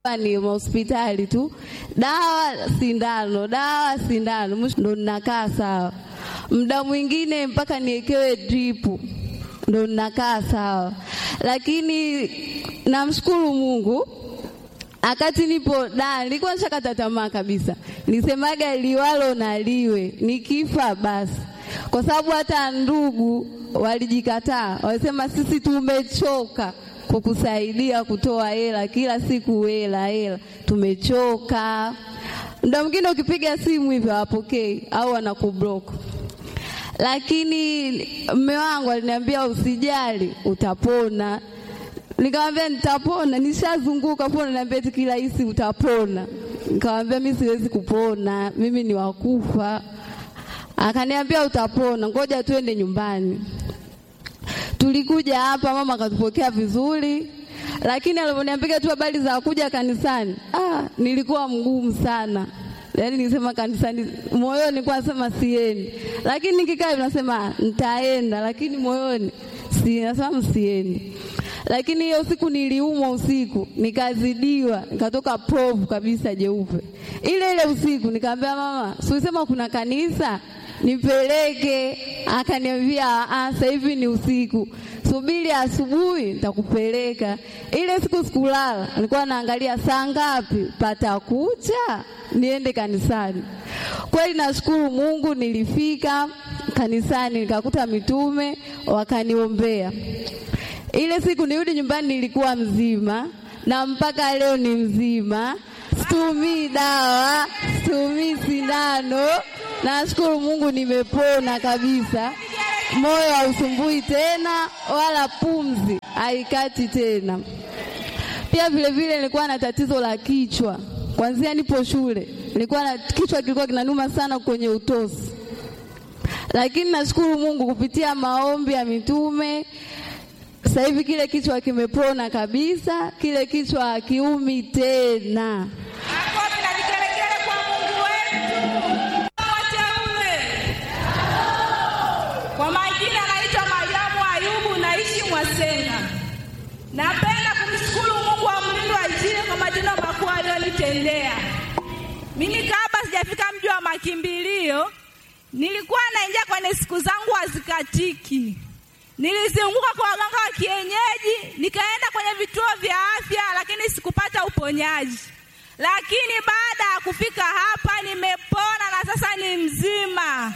Ni hospitali tu, dawa sindano, ndo ninakaa sawa. Muda mwingine mpaka niekewe drip ndo ninakaa sawa. Lakini namshukuru Mungu, akati nipo nilikuwa nishakata tamaa kabisa. Nisemaga liwalo na liwe, nikifa basi. Kwa sababu hata ndugu walijikataa, walisema sisi tumechoka kukusaidia kutoa hela kila siku, hela tumechoka. Muda mwingine ukipiga simu hivyo hawapokei au wanakublock. Lakini mume wangu aliniambia usijali, utapona. Nikamwambia nitapona, nishazunguka pona, ananiambia kila hisi utapona. Nikamwambia mimi siwezi kupona, mimi ni wakufa. Akaniambia utapona, ngoja tuende nyumbani. Tulikuja hapa, mama akatupokea vizuri. Lakini aliponiambia tu habari za kuja kanisani, nilikuwa mgumu sana. Yaani nisema kanisani, moyoni nilikuwa nasema siendi. Lakini nikikaa nasema nitaenda, lakini moyoni nasema msiendi. Lakini hiyo siku niliumwa usiku, nikazidiwa, nikatoka povu kabisa jeupe. Ile usiku nikamwambia mama, "Usisema kuna kanisa, nipeleke." Akaniambia, "Sasa hivi ni usiku. Subiri asubuhi nitakupeleka." Ile siku sikulala, nilikuwa naangalia saa ngapi patakucha niende kanisani. Kweli nashukuru Mungu, nilifika kanisani nikakuta mitume wakaniombea. Ile siku nirudi nyumbani nilikuwa mzima, na mpaka leo ni mzima. Situmii dawa, situmii sindano. Nashukuru Mungu nimepona kabisa. Moyo hausumbui tena wala pumzi haikati tena. Pia vile nilikuwa na tatizo la kichwa. Kuanzia nipo shule, kichwa kilikuwa kinanuma sana kwenye utosi. Lakini nashukuru Mungu kupitia maombi ya mitume, sasa hivi kile kichwa kimepona kabisa, kile kichwa hakiumi tena. Makofi na vigelegele kwa Mungu wetu. Wateule. Kwa majina naitwa Mariamu Ayubu, naishi Mwasenga. Napenda kumshukuru Mungu wa mlindo wa Injili kwa matendo makuu aliyonitendea. Mimi kabla sijafika mji wa makimbilio, nilikuwa naingia kwenye siku zangu hazikatiki. Nilizunguka kwa waganga wa kienyeji, nikaenda kwenye vituo vya afya, lakini sikupata uponyaji. Lakini baada ya kufika hapa nimepona na sasa ni mzima.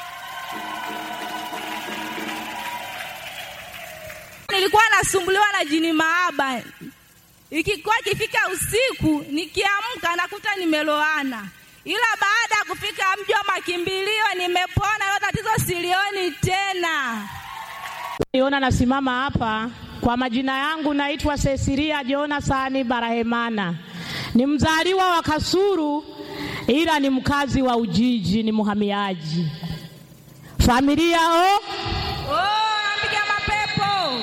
Nilikuwa nasumbuliwa na jini mahaba. Ikikuwa kifika usiku, nikiamka nakuta nimeloana. Ila baada ya kufika mji wa makimbilio nimepona, hilo tatizo silioni tena. Niona nasimama hapa, kwa majina yangu naitwa Cecilia Jonathan Barahemana. Ni mzaliwa wa Kasuru ila ni mkazi wa Ujiji, ni muhamiaji. Familia napiga mapepo.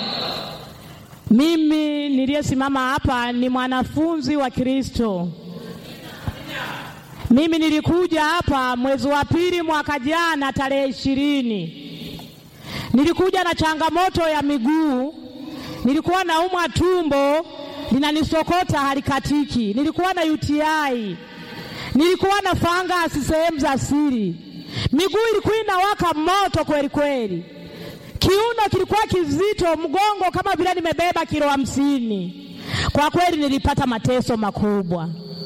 Mimi niliyesimama hapa ni mwanafunzi wa Kristo. Mimi nilikuja hapa mwezi wa pili mwaka jana tarehe 20. Nilikuja na changamoto ya miguu. Nilikuwa naumwa tumbo, linanisokota halikatiki. Nilikuwa na UTI. Nilikuwa na fangasi sehemu za siri. Miguu ilikuwa inawaka moto kweli kweli. Kiuno kilikuwa kizito, mgongo kama vile nimebeba kilo 50. Kwa kweli nilipata mateso makubwa.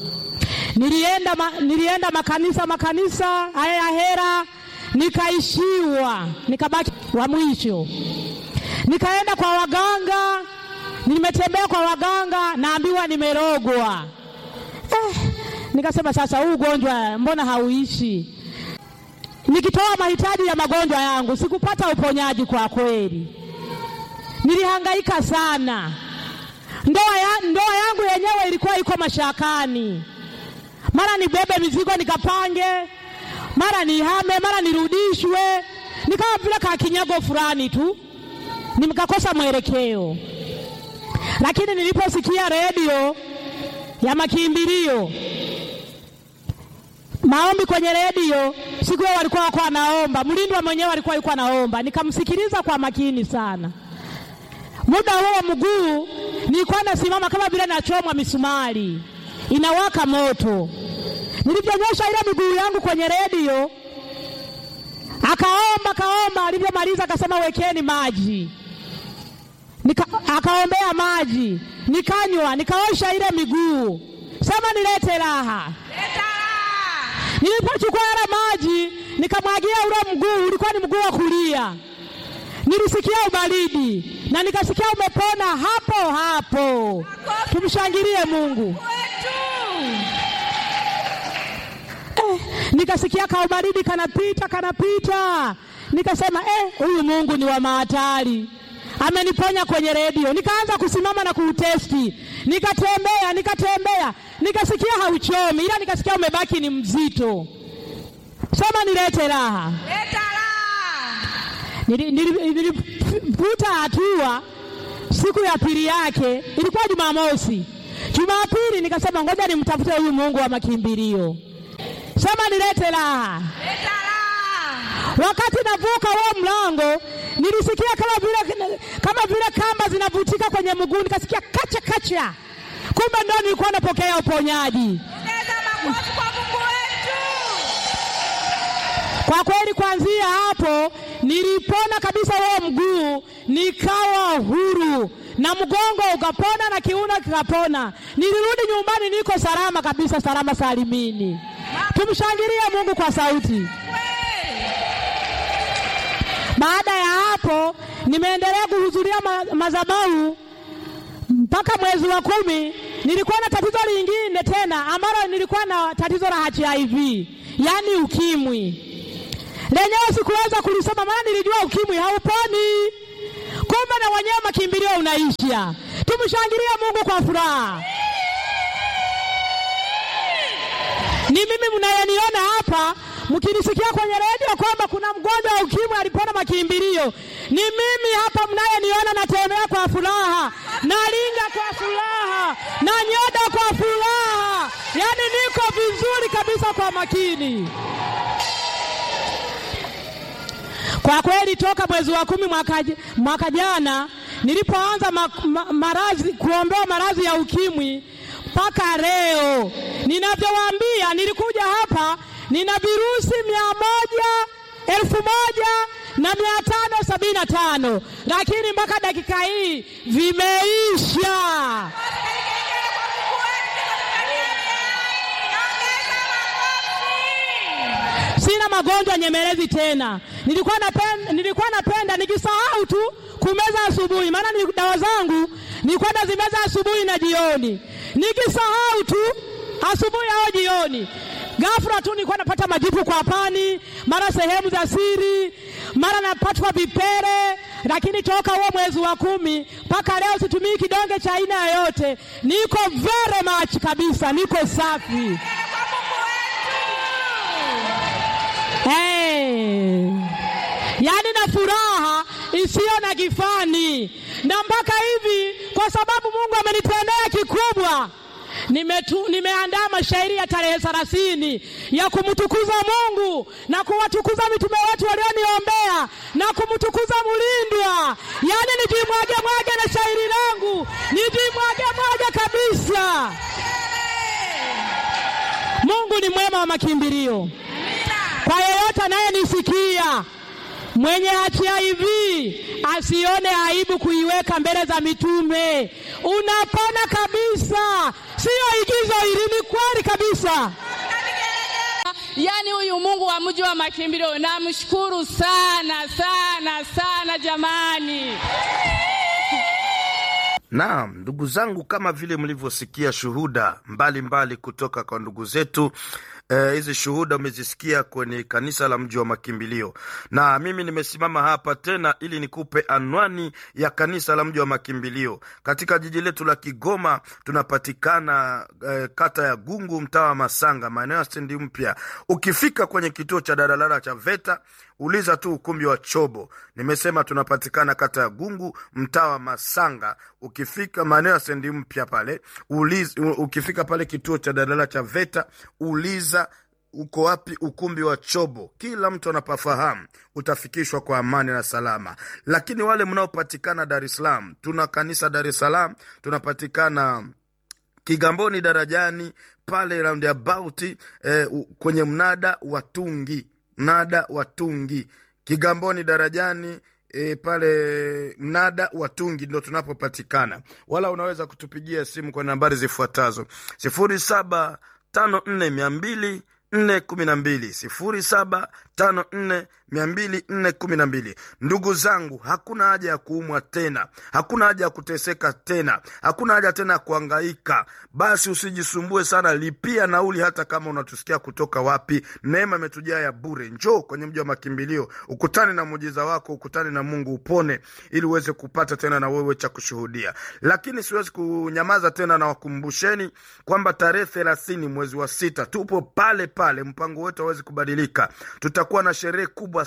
Nilienda makanisa haya ya hera, nikaishiwa, nikabaki wa mwisho. Nikaenda kwa waganga, nimetembea kwa waganga, naambiwa nimerogwa. Nikasema sasa huu ugonjwa mbona hauishi? Nikitoa mahitaji ya magonjwa yangu, sikupata uponyaji kwa kweli. Nilihangaika sana. Ndoa yangu yenyewe ilikuwa iko mashakani. Mara nibebe mizigo nikapange, mara nihame, mara nirudishwe. Nikawa vile kakinyago fulani tu. Nikakosa mwelekeo. Lakini niliposikia redio ya makimbilio, maombi kwenye redio, siku hiyo walikuwa wanaomba, mlindwa mwenyewe alikuwa yuko anaomba, nikamsikiliza kwa makini sana. Muda huo mguu nilikuwa nasimama kama vile nachomwa misumari. inawaka moto. Nilivyonyosha ile miguu yangu kwenye redio, akaomba, alivyomaliza akasema wekeni maji. Akaombea maji, nikanywa, nikaosha ile miguu. Sema nilete raha. Leta raha. Nilipochukua ile maji, nikamwagia ule mguu, ulikuwa ni mguu wa kulia. Nilisikia ubaridi na nikasikia umepona hapo hapo. Tumshangilie Mungu. Nikasikia kaubaridi kanapita. Nikasema huyu Mungu ni wa mahatari. Ameniponya kwenye redio. Nikaanza kusimama na kuutesti. Nikatembea. Nikasikia hauchomi, ila nikasikia umebaki ni mzito. Sema nilete raha. Leta raha. Niliputa hatua. Siku ya pili yake ilikuwa Jumamosi. Jumapili nikasema ngoja nimtafute huyu Mungu wa makimbilio. Sema nilete raha. Leta raha. Wakati navuka huo mlango, nilisikia kama vile kamba zinavutika kwenye mguu. Nikasikia kacha. Kumbe ndo nilikuwa napokea uponyaji. Ongeza makofi kwa Mungu wetu. Kwa kweli kuanzia hapo nilipona kabisa huo mguu, nikawa huru. Na mgongo ukapona na kiuno kikapona. Nilirudi nyumbani niko salama kabisa, salama salimini. Tumshangilie Mungu kwa sauti. Baada ya hapo nimeendelea kuhudhuria madhabahu mpaka mwezi wa 10. Nilikuwa na tatizo lingine tena ambalo nilikuwa na tatizo la HIV, yani ukimwi. Lenyewe sikuweza kulisoma maana nilijua ukimwi hauponi. Kumbe na wenyewe makimbilio unaisha. Tumshangilie Mungu kwa furaha. Ni mimi mnayeniona hapa mkinisikia kwenye redio kwamba kuna mgonjwa wa ukimwi alipona makimbilio. Ni mimi hapa mnayeniona natembea kwa furaha, nalinga kwa furaha, na nyoda kwa furaha. Yaani niko vizuri kabisa kwa makini. Kwa kweli toka mwezi wa 10 mwaka jana nilipoanza kuombewa maradhi ya ukimwi mpaka leo ninavyowaambia, nilikuja hapa nina virusi 1,575, lakini mpaka dakika hii vimeisha. Sina magonjwa nyemelezi tena. Nilikuwa napenda nikisahau tu kumeza asubuhi, maana ni dawa zangu nilikuwa nazimeza asubuhi na jioni. Nikisahau tu asubuhi au jioni, ghafla tu nilikuwa napata majipu kwa pani, mara sehemu za siri, mara napatwa vipere. Lakini toka huo mwezi wa 10 mpaka leo situmii kidonge cha aina yoyote. Niko very much kabisa, niko safi. Yaani na furaha isiyo na kifani. Na mpaka hivi kwa sababu Mungu amenitendea kikubwa, nimeandaa mashairi ya tarehe 30 ya kumtukuza Mungu na kuwatukuza mitume wetu walioniombea na kumtukuza Mulindwa. Yaani nijimwage na shairi langu, nijimwage kabisa. Mungu ni mwema wa makimbilio. Kwa yeyote anayenisikia mwenye HIV asione aibu kuiweka mbele za mitume. Unapona kabisa. Sio igizo hili, ni kweli kabisa. Yaani huyu Mungu wa mji wa makimbilio namshukuru sana jamani. Naam, ndugu zangu, kama vile mlivyosikia shuhuda mbalimbali kutoka kwa ndugu zetu, hizi shuhuda umezisikia kwenye kanisa la mji wa makimbilio. Na mimi nimesimama hapa tena ili nikupe anwani ya kanisa la mji wa makimbilio. Katika jiji letu la Kigoma tunapatikana kata ya Gungu, mtaa wa Masanga, maeneo ya stendi mpya. Ukifika kwenye kituo cha daladala cha VETA, uliza tu ukumbi wa Chobo. Nimesema tunapatikana kata ya Gungu, mtaa wa Masanga. Ukifika maeneo ya stendi mpya pale, ukifika pale kituo cha daladala cha VETA, uliza uko wapi ukumbi wa Chobo. Kila mtu anapafahamu, utafikishwa kwa amani na salama. Lakini wale mnaopatikana Dar es Salaam, tuna kanisa Dar es Salaam, tunapatikana Kigamboni Darajani pale roundabout, kwenye mnada wa Tungi. Kigamboni Darajani pale mnada wa Tungi ndio tunapopatikana. Wala unaweza kutupigia simu kwa nambari zifuatazo: 0754 200 412. Ndugu zangu, hakuna haja ya kuumwa tena, hakuna haja ya kuteseka tena, hakuna haja tena ya kuhangaika. Basi usijisumbue sana, lipia nauli hata kama unatusikia kutoka wapi. Neema imetujaa ya bure. Njoo kwenye mji wa makimbilio, ukutane na muujiza wako, ukutane na Mungu, upone ili uweze kupata tena na wewe cha kushuhudia. Lakini siwezi kunyamaza tena, na wakumbusheni kwamba tarehe 30 mwezi wa 6 tupo pale pale. Mpango wetu hawezi kubadilika. Tutakuwa na sherehe kubwa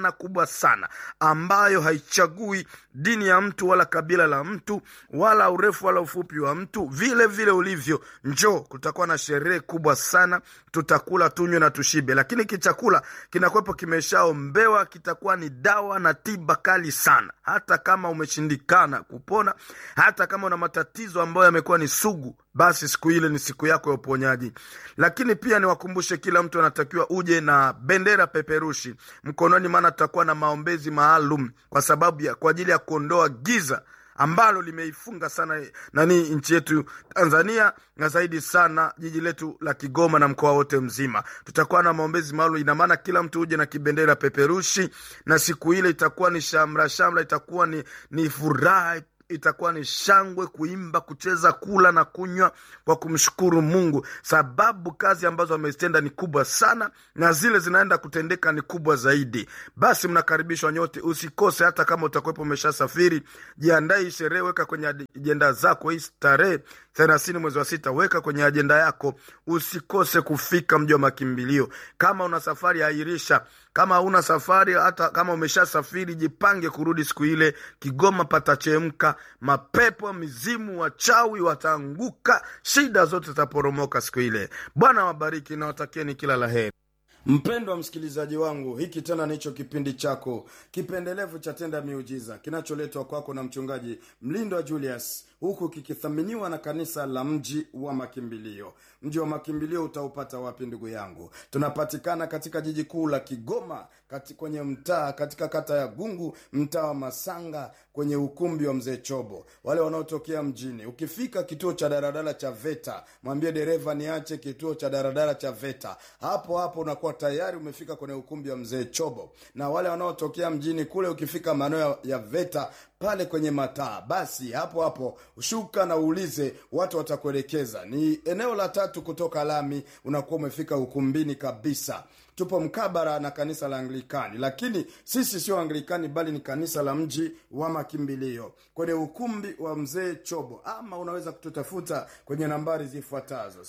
sana ambayo haichagui dini ya mtu wala kabila la mtu wala urefu wala ufupi wa mtu, vile vile ulivyo. Njoo, kutakuwa na sherehe kubwa sana. Tutakula, tunywe na tushibe, lakini kichakula kinakuwepo kimeshaombewa, kitakuwa ni dawa na tiba kali sana. Hata kama umeshindikana kupona, hata kama una matatizo ambayo yamekuwa ni sugu, basi siku ile ni siku yako ya uponyaji. Lakini pia niwakumbushe, kila mtu anatakiwa uje na bendera peperushi mkononi, maana tutakuwa na maombezi maalum kwa ajili ya kuondoa giza ambalo limeifunga sana nchi yetu Tanzania, na zaidi sana jiji letu la Kigoma na mkoa wote mzima. Tutakuwa na maombezi maalum. Ina maana kila mtu uje na kibendera peperushi, na siku ile itakuwa ni shamra, itakuwa ni furaha, itakuwa ni shangwe, kuimba, kucheza, kula na kunywa kwa kumshukuru Mungu, sababu kazi ambazo amezitenda ni kubwa sana na zile zinaenda kutendeka ni kubwa zaidi. Basi mnakaribishwa nyote, usikose. Hata kama utakuwepo umeshasafiri, jiandae sherehe, weka kwenye ajenda zako hii tarehe 30 mwezi wa 6, weka kwenye ajenda yako, usikose kufika mji wa makimbilio. Kama una safari, airisha. Kama una safari, hata kama umeshasafiri, jipange kurudi siku ile. Kigoma patachemka, mapepo, mizimu, wachawi wataanguka, shida zote zitaporomoka siku ile. Bwana wabariki na watakieni kila laheri. Mpendwa msikilizaji wangu, hiki tena nicho kipindi chako kipendelevu cha Tenda Miujiza, kinacholetwa kwako na mchungaji Mlindwa Julius, huku kikithaminiwa na kanisa la Mji wa Makimbilio. Mji wa Makimbilio utaupata wapi ndugu yangu? Tunapatikana katika jiji kuu la Kigoma, kwenye mtaa, katika kata ya Gungu, mtaa wa Masanga, kwenye ukumbi wa Mzee Chobo. Wale wanaotokea mjini, ukifika kituo cha daradara cha VETA, mwambie dereva niache kituo cha daradara cha VETA. Hapo unakuwa tayari umefika kwenye ukumbi wa Mzee Chobo. Na wale wanaotokea mjini kule, ukifika maeneo ya VETA pale kwenye mataa, basi hapo ushuka na uulize, watu watakuelekeza. Ni eneo la 3 kutoka lami, unakuwa umefika ukumbini kabisa. Tupo mkabara na kanisa la Anglikani, lakini sisi sio Anglikani bali ni kanisa la Mji wa Makimbilio, kwenye ukumbi wa Mzee Chobo. Ama unaweza kututafuta kwenye nambari zifuatazo: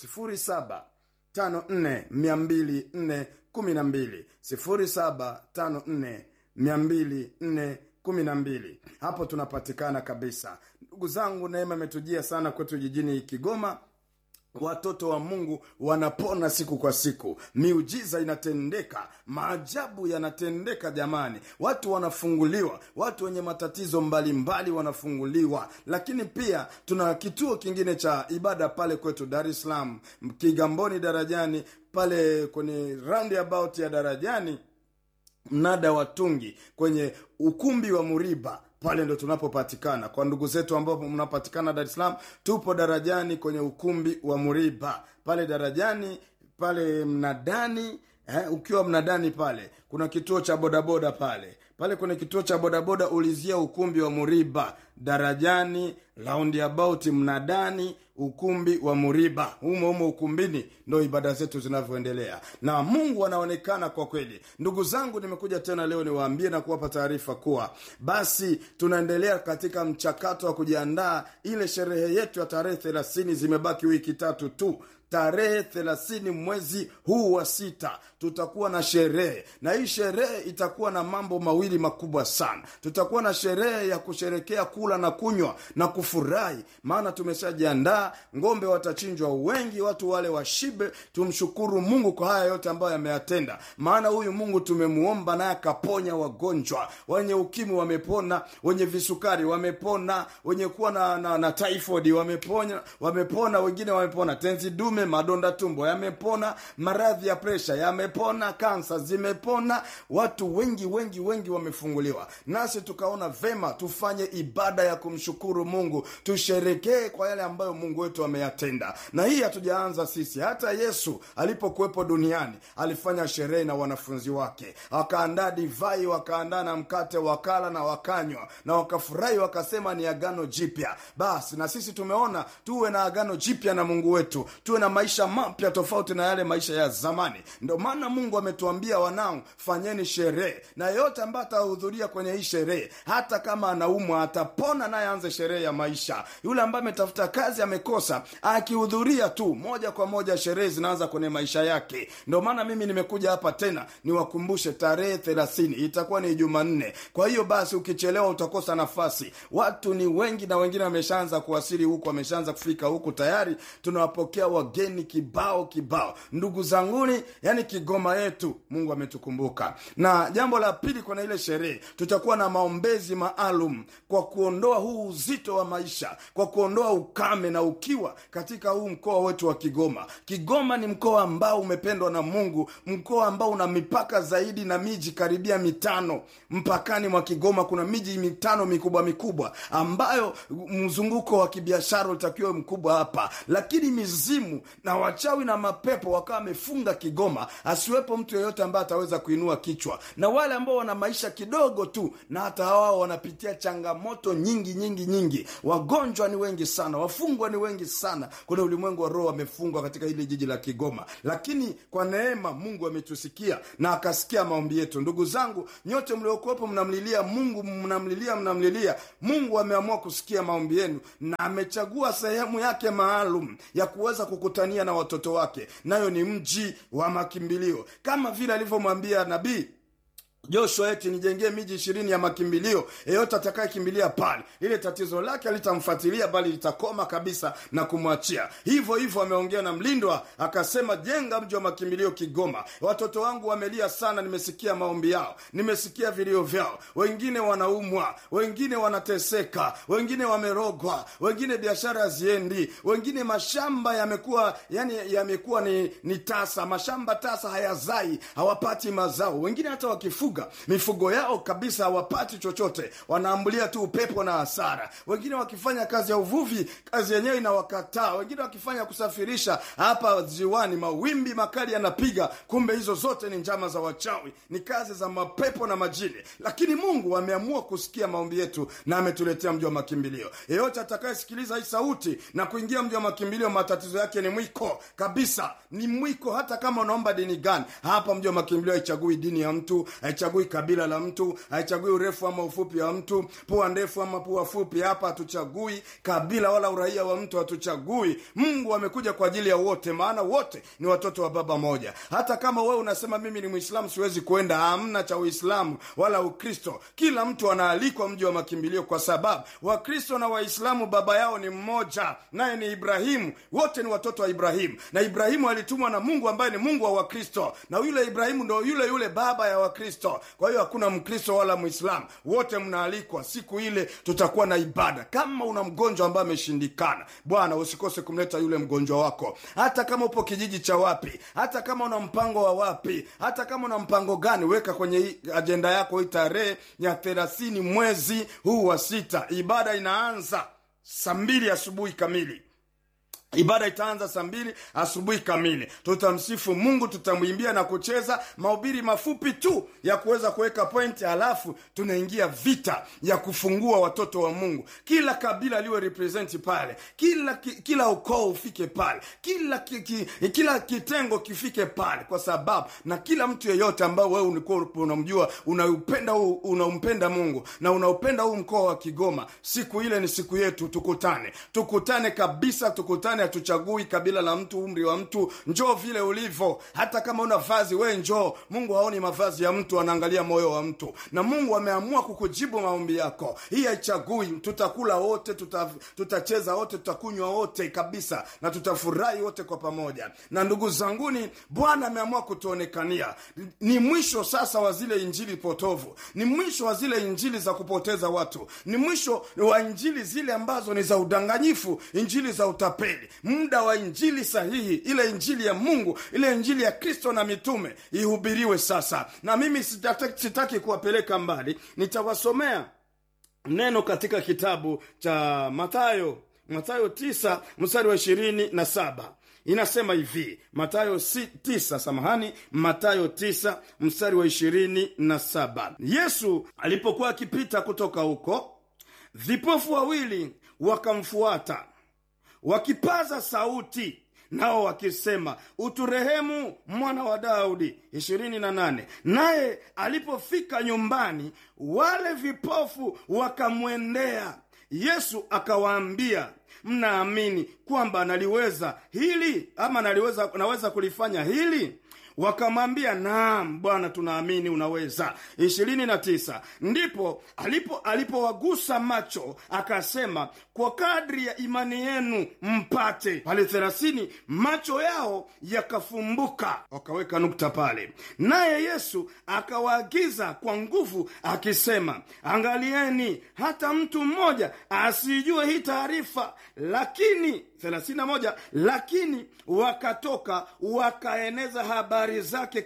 0754200412, 0754200412. Hapo tunapatikana kabisa. Ndugu zangu, neema imetujia sana kwetu jijini Kigoma. Watoto wa Mungu wanapona siku kwa siku, miujiza inatendeka, maajabu yanatendeka jamani. Watu wanafunguliwa, watu wenye matatizo mbalimbali wanafunguliwa. Lakini pia tuna kituo kingine cha ibada pale kwetu Dar es Salaam, Kigamboni Darajani, pale kwenye roundabout ya Darajani, mnada wa Tungi, kwenye ukumbi wa Muriba. Pale ndo tunapopatikana. Kwa ndugu zetu ambao mnapatikana Dar es Salaam, tupo Darajani kwenye ukumbi wa Muriba. Pale Darajani, pale mnadani, ukiwa mnadani pale kuna kituo cha bodaboda pale. Pale kwenye kituo cha bodaboda ulizia ukumbi wa Muriba, Darajani, roundabout mnadani, ukumbi wa Muriba. Humo ukumbini ndo ibada zetu zinavyoendelea, na Mungu anaonekana kwa kweli. Ndugu zangu, nimekuja tena leo niwaambie na kuwapa taarifa kuwa basi tunaendelea katika mchakato wa kujiandaa ile sherehe yetu ya tarehe 30. Zimebaki wiki 3 tu tarehe 30 mwezi huu wa 6 tutakuwa na sherehe, na hii sherehe itakuwa na mambo mawili makubwa sana. Tutakuwa na sherehe ya kusherekea kula na kunywa na kufurahi, maana tumeshajiandaa. Ngombe watachinjwa wengi, watu wale washibe, tumshukuru Mungu kwa haya yote ambayo ameyatenda, maana huyu Mungu tumemuomba naye akaponya wagonjwa. Wenye ukimwi wamepona, wenye visukari wamepona, wenye kuwa na typhoid wamepona, wengine wamepona tenzi dume, madonda tumbo yamepona, maradhi ya presha yamepona, kansa zimepona, watu wengi wamefunguliwa. Nasi tukaona vema tufanye ibada ya kumshukuru Mungu, tusherekee kwa yale ambayo Mungu wetu ameyatenda. Na hii hatujaanza sisi, hata Yesu alipokuwepo duniani alifanya sherehe na wanafunzi wake, wakaandaa divai, wakaandaa na mkate, wakala na wakanywa na wakafurahi, wakasema ni agano jipya. Basi na sisi tumeona tuwe na agano jipya na Mungu wetu, tuwe na maisha mapya tofauti na yale maisha ya zamani. Ndio maana Mungu ametuambia, wanangu, fanyeni sherehe, na yote ambaye atahudhuria kwenye hii sherehe, hata kama anaumwa atapona, naye aanze sherehe ya maisha. Yule ambaye ametafuta kazi amekosa, akihudhuria tu moja kwa moja sherehe zinaanza kwenye maisha yake. Ndio maana mimi nimekuja hapa tena niwakumbushe, tarehe 30 itakuwa ni Jumanne. Kwa hiyo basi ukichelewa utakosa nafasi. Watu ni wengi na wengine wameshaanza kuwasili huku, wameshaanza kufika huku tayari. Tunawapokea wageni kibao. Ndugu zanguni, yani Kigoma yetu Mungu ametukumbuka. Na jambo la pili, kwenye ile sherehe tutakuwa na maombezi maalum kwa kuondoa huu uzito wa maisha, kwa kuondoa ukame na ukiwa katika huu mkoa wetu wa Kigoma. Kigoma ni mkoa ambao umependwa na Mungu, mkoa ambao una mipaka zaidi na miji karibia 5. Mpakani mwa Kigoma kuna miji 5 mikubwa ambayo mzunguko wa kibiashara utakiwa mkubwa hapa, lakini mizimu na wachawi na mapepo wakawa wamefunga Kigoma, asiwepo mtu yeyote ambaye ataweza kuinua kichwa. Na wale ambao wana maisha kidogo tu, na hata hao wanapitia changamoto nyingi. Wagonjwa ni wengi sana, wafungwa ni wengi sana. Kuna ulimwengu wa roho wamefungwa katika hili jiji la Kigoma, lakini kwa neema Mungu ametusikia na akasikia maombi yetu. Ndugu zangu nyote mliokuwepo mnamlilia Mungu, mnamlilia Mungu, ameamua kusikia maombi yenu na amechagua sehemu yake maalum ya kuweza kukutania na watoto wake, nayo ni mji wa makimbilio, kama vile alivyomwambia nabii Joshua, eti nijengee miji 20 ya makimbilio, yeyote atakayekimbilia pale, ile tatizo lake litamfuatilia bali litakoma kabisa na kumwachia. Hivyo ameongea na mlindwa, akasema jenga mji wa makimbilio Kigoma. Watoto wangu wamelia sana, nimesikia maombi yao, nimesikia vilio vyao. Wengine wanaumwa, wengine wanateseka, wengine wamerogwa, wengine biashara haziendi, wengine mashamba yamekuwa ni tasa, mashamba tasa, hayazai, hawapati mazao. Wengine hata wakifuga mifugo yao kabisa hawapati chochote, wanaambulia tu upepo na hasara. Wengine wakifanya kazi ya uvuvi, kazi yenyewe inawakataa. Wengine wakifanya kusafirisha hapa ziwani, mawimbi makali yanapiga, kumbe hizo zote ni njama za wachawi, ni kazi za mapepo na majini. Lakini Mungu ameamua kusikia maombi yetu na ametuletea mji wa makimbilio. Yeyote atakayesikiliza hii sauti na kuingia mji wa makimbilio, matatizo yake ni mwiko kabisa, ni mwiko. Hata kama unaomba dini gani, hapa mji wa makimbilio haichagui dini ya mtu, haichagui kabila la mtu, haichagui urefu ama ufupi wa mtu, pua ndefu ama pua fupi. Hapa hatuchagui kabila wala uraia wa mtu, hatuchagui. Mungu amekuja kwa ajili ya wote, maana wote ni watoto wa baba moja. Hata kama wewe unasema mimi ni Muislamu siwezi kwenda, hamna cha Uislamu wala Ukristo. Kila mtu anaalikwa mji wa makimbilio, kwa sababu Wakristo na Waislamu baba yao ni mmoja, naye ni Ibrahimu. Wote ni watoto wa Ibrahimu, na Ibrahimu alitumwa na Mungu ambaye ni Mungu wa Wakristo, na yule Ibrahimu ndio yule baba ya Wakristo. Kwa hiyo hakuna Mkristo wala Muislamu, wote mnaalikwa. Siku ile tutakuwa na ibada. Kama una mgonjwa ambaye ameshindikana, Bwana usikose kumleta yule mgonjwa wako, hata kama upo kijiji cha wapi, hata kama una mpango wa wapi, hata kama una mpango gani, weka kwenye agenda yako hii tarehe ya 30 mwezi huu wa 6. Ibada inaanza saa 2 asubuhi kamili. Ibada itaanza saa 2 asubuhi kamili. Tutamsifu Mungu, tutamwimbia na kucheza mahubiri mafupi tu ya kuweza kuweka point, halafu tunaingia vita ya kufungua watoto wa Mungu. Kila kabila liwe represent pale, kila ukoo ufike pale, kila kitengo kifike pale, kwa sababu na kila mtu yeyote ambao wewe ulikuwa unamjua, unampenda Mungu na unaupenda huu mkoa wa Kigoma, siku ile ni siku yetu. Tukutane kabisa, tukutane kanisani hatuchagui kabila la mtu, umri wa mtu. Njoo vile ulivyo. Hata kama una vazi, we njoo. Mungu haoni mavazi ya mtu, anaangalia moyo wa mtu. Na Mungu ameamua kukujibu maombi yako. Hii haichagui. Tutakula wote, tutacheza wote, tutakunywa wote kabisa, na tutafurahi wote kwa pamoja. Na ndugu zanguni, Bwana ameamua kutuonekania. Ni mwisho sasa wa zile injili potovu. Ni mwisho wa zile injili za kupoteza watu. Ni mwisho wa injili zile ambazo ni za udanganyifu, injili za utapeli. Muda wa injili sahihi, ile injili ya Mungu, ile injili ya Kristo na mitume ihubiriwe sasa. Na mimi sitaki kuwapeleka mbali. Nitawasomea neno katika kitabu cha Mathayo 9 mstari wa 27. Inasema hivi, Mathayo 9 mstari wa 27. Yesu alipokuwa akipita kutoka huko, vipofu wawili wakamfuata, wakipaza sauti, nao wakisema, uturehemu, mwana wa Daudi. 28. Naye alipofika nyumbani, wale vipofu wakamwendea Yesu, akawaambia, mnaamini kwamba naliweza hili, ama naweza kulifanya hili? Wakamwambia, naam Bwana, tunaamini unaweza. 29. Ndipo alipowagusa macho, akasema, kwa kadri ya imani yenu mpate. Pale 30, macho yao yakafumbuka. Wakaweka nukta pale. Naye Yesu akawaagiza kwa nguvu akisema, angalieni hata mtu mmoja asijue hii taarifa. Lakini 31, lakini wakatoka wakaeneza habari zake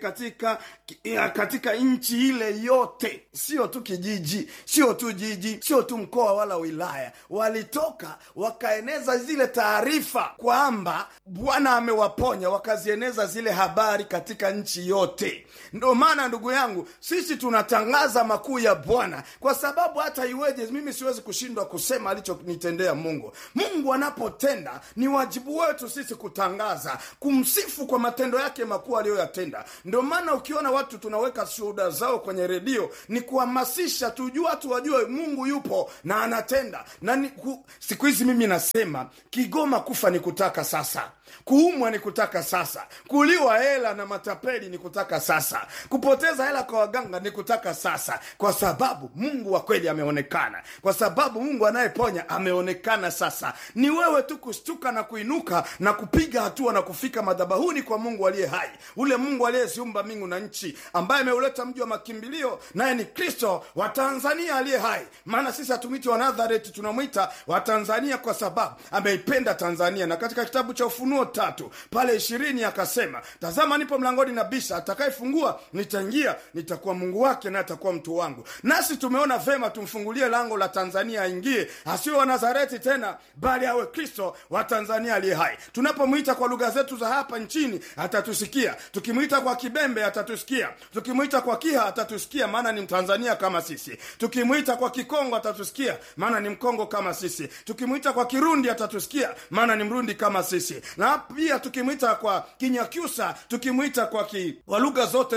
katika nchi ile yote. Sio tu kijiji, sio tu jiji, sio tu mkoa wala wilaya. Walitoka wakaeneza zile taarifa kwamba Bwana amewaponya, wakazieneza zile habari katika nchi yote. Ndio maana ndugu yangu, sisi tunatangaza makuu ya Bwana, kwa sababu hata iweje mimi siwezi kushindwa kusema alichonitendea Mungu. Mungu anapotenda, ni wajibu wetu sisi kutangaza, kumsifu kwa matendo yake makuu aliyoyatenda. Ndio maana ukiona watu tunaweka shuhuda zao kwenye redio, ni kuhamasisha tujue, watu wajue Mungu yupo na anatenda. Na siku hizi mimi nasema, Kigoma kufa ni kutaka sasa, kuumwa ni kutaka sasa, kuliwa hela na matapeli ni kutaka sasa, kupoteza hela kwa waganga ni kutaka sasa, kwa sababu Mungu wa kweli ameonekana, kwa sababu Mungu anayeponya ameonekana sasa. Ni wewe tu kushtuka na kuinuka na kupiga hatua na kufika madhabahuni kwa Mungu aliye hai, ule Mungu aliyeziumba mbingu na nchi, ambaye ameuleta mji wa makimbilio, naye ni Kristo wa Tanzania aliye hai. Maana sisi hatumwiti wa Nazareti, tunamwita wa Tanzania kwa sababu ameipenda Tanzania. Na katika kitabu cha Ufunuo 3 pale 20 akasema, tazama nipo mlangoni nabisha, atakayefungua nitaingia, nitakuwa Mungu wake na atakuwa mtu wangu. Nasi tumeona vema tumfungulie lango la Tanzania aingie, asiwe wa Nazareti tena, bali awe Kristo wa Tanzania aliye hai. Tunapomwita kwa lugha zetu za hapa nchini atatusikia, tukimwita kwa Kibembe atatusikia, tukimwita kwa Kiha atatusikia, maana ni Mtanzania kama sisi, tukimwita kwa Kikongo atatusikia, maana ni Mkongo kama sisi, tukimwita kwa Kirundi atatusikia, maana ni Mrundi kama sisi, na pia tukimwita kwa Kinyakyusa, tukimwita kwa lugha zote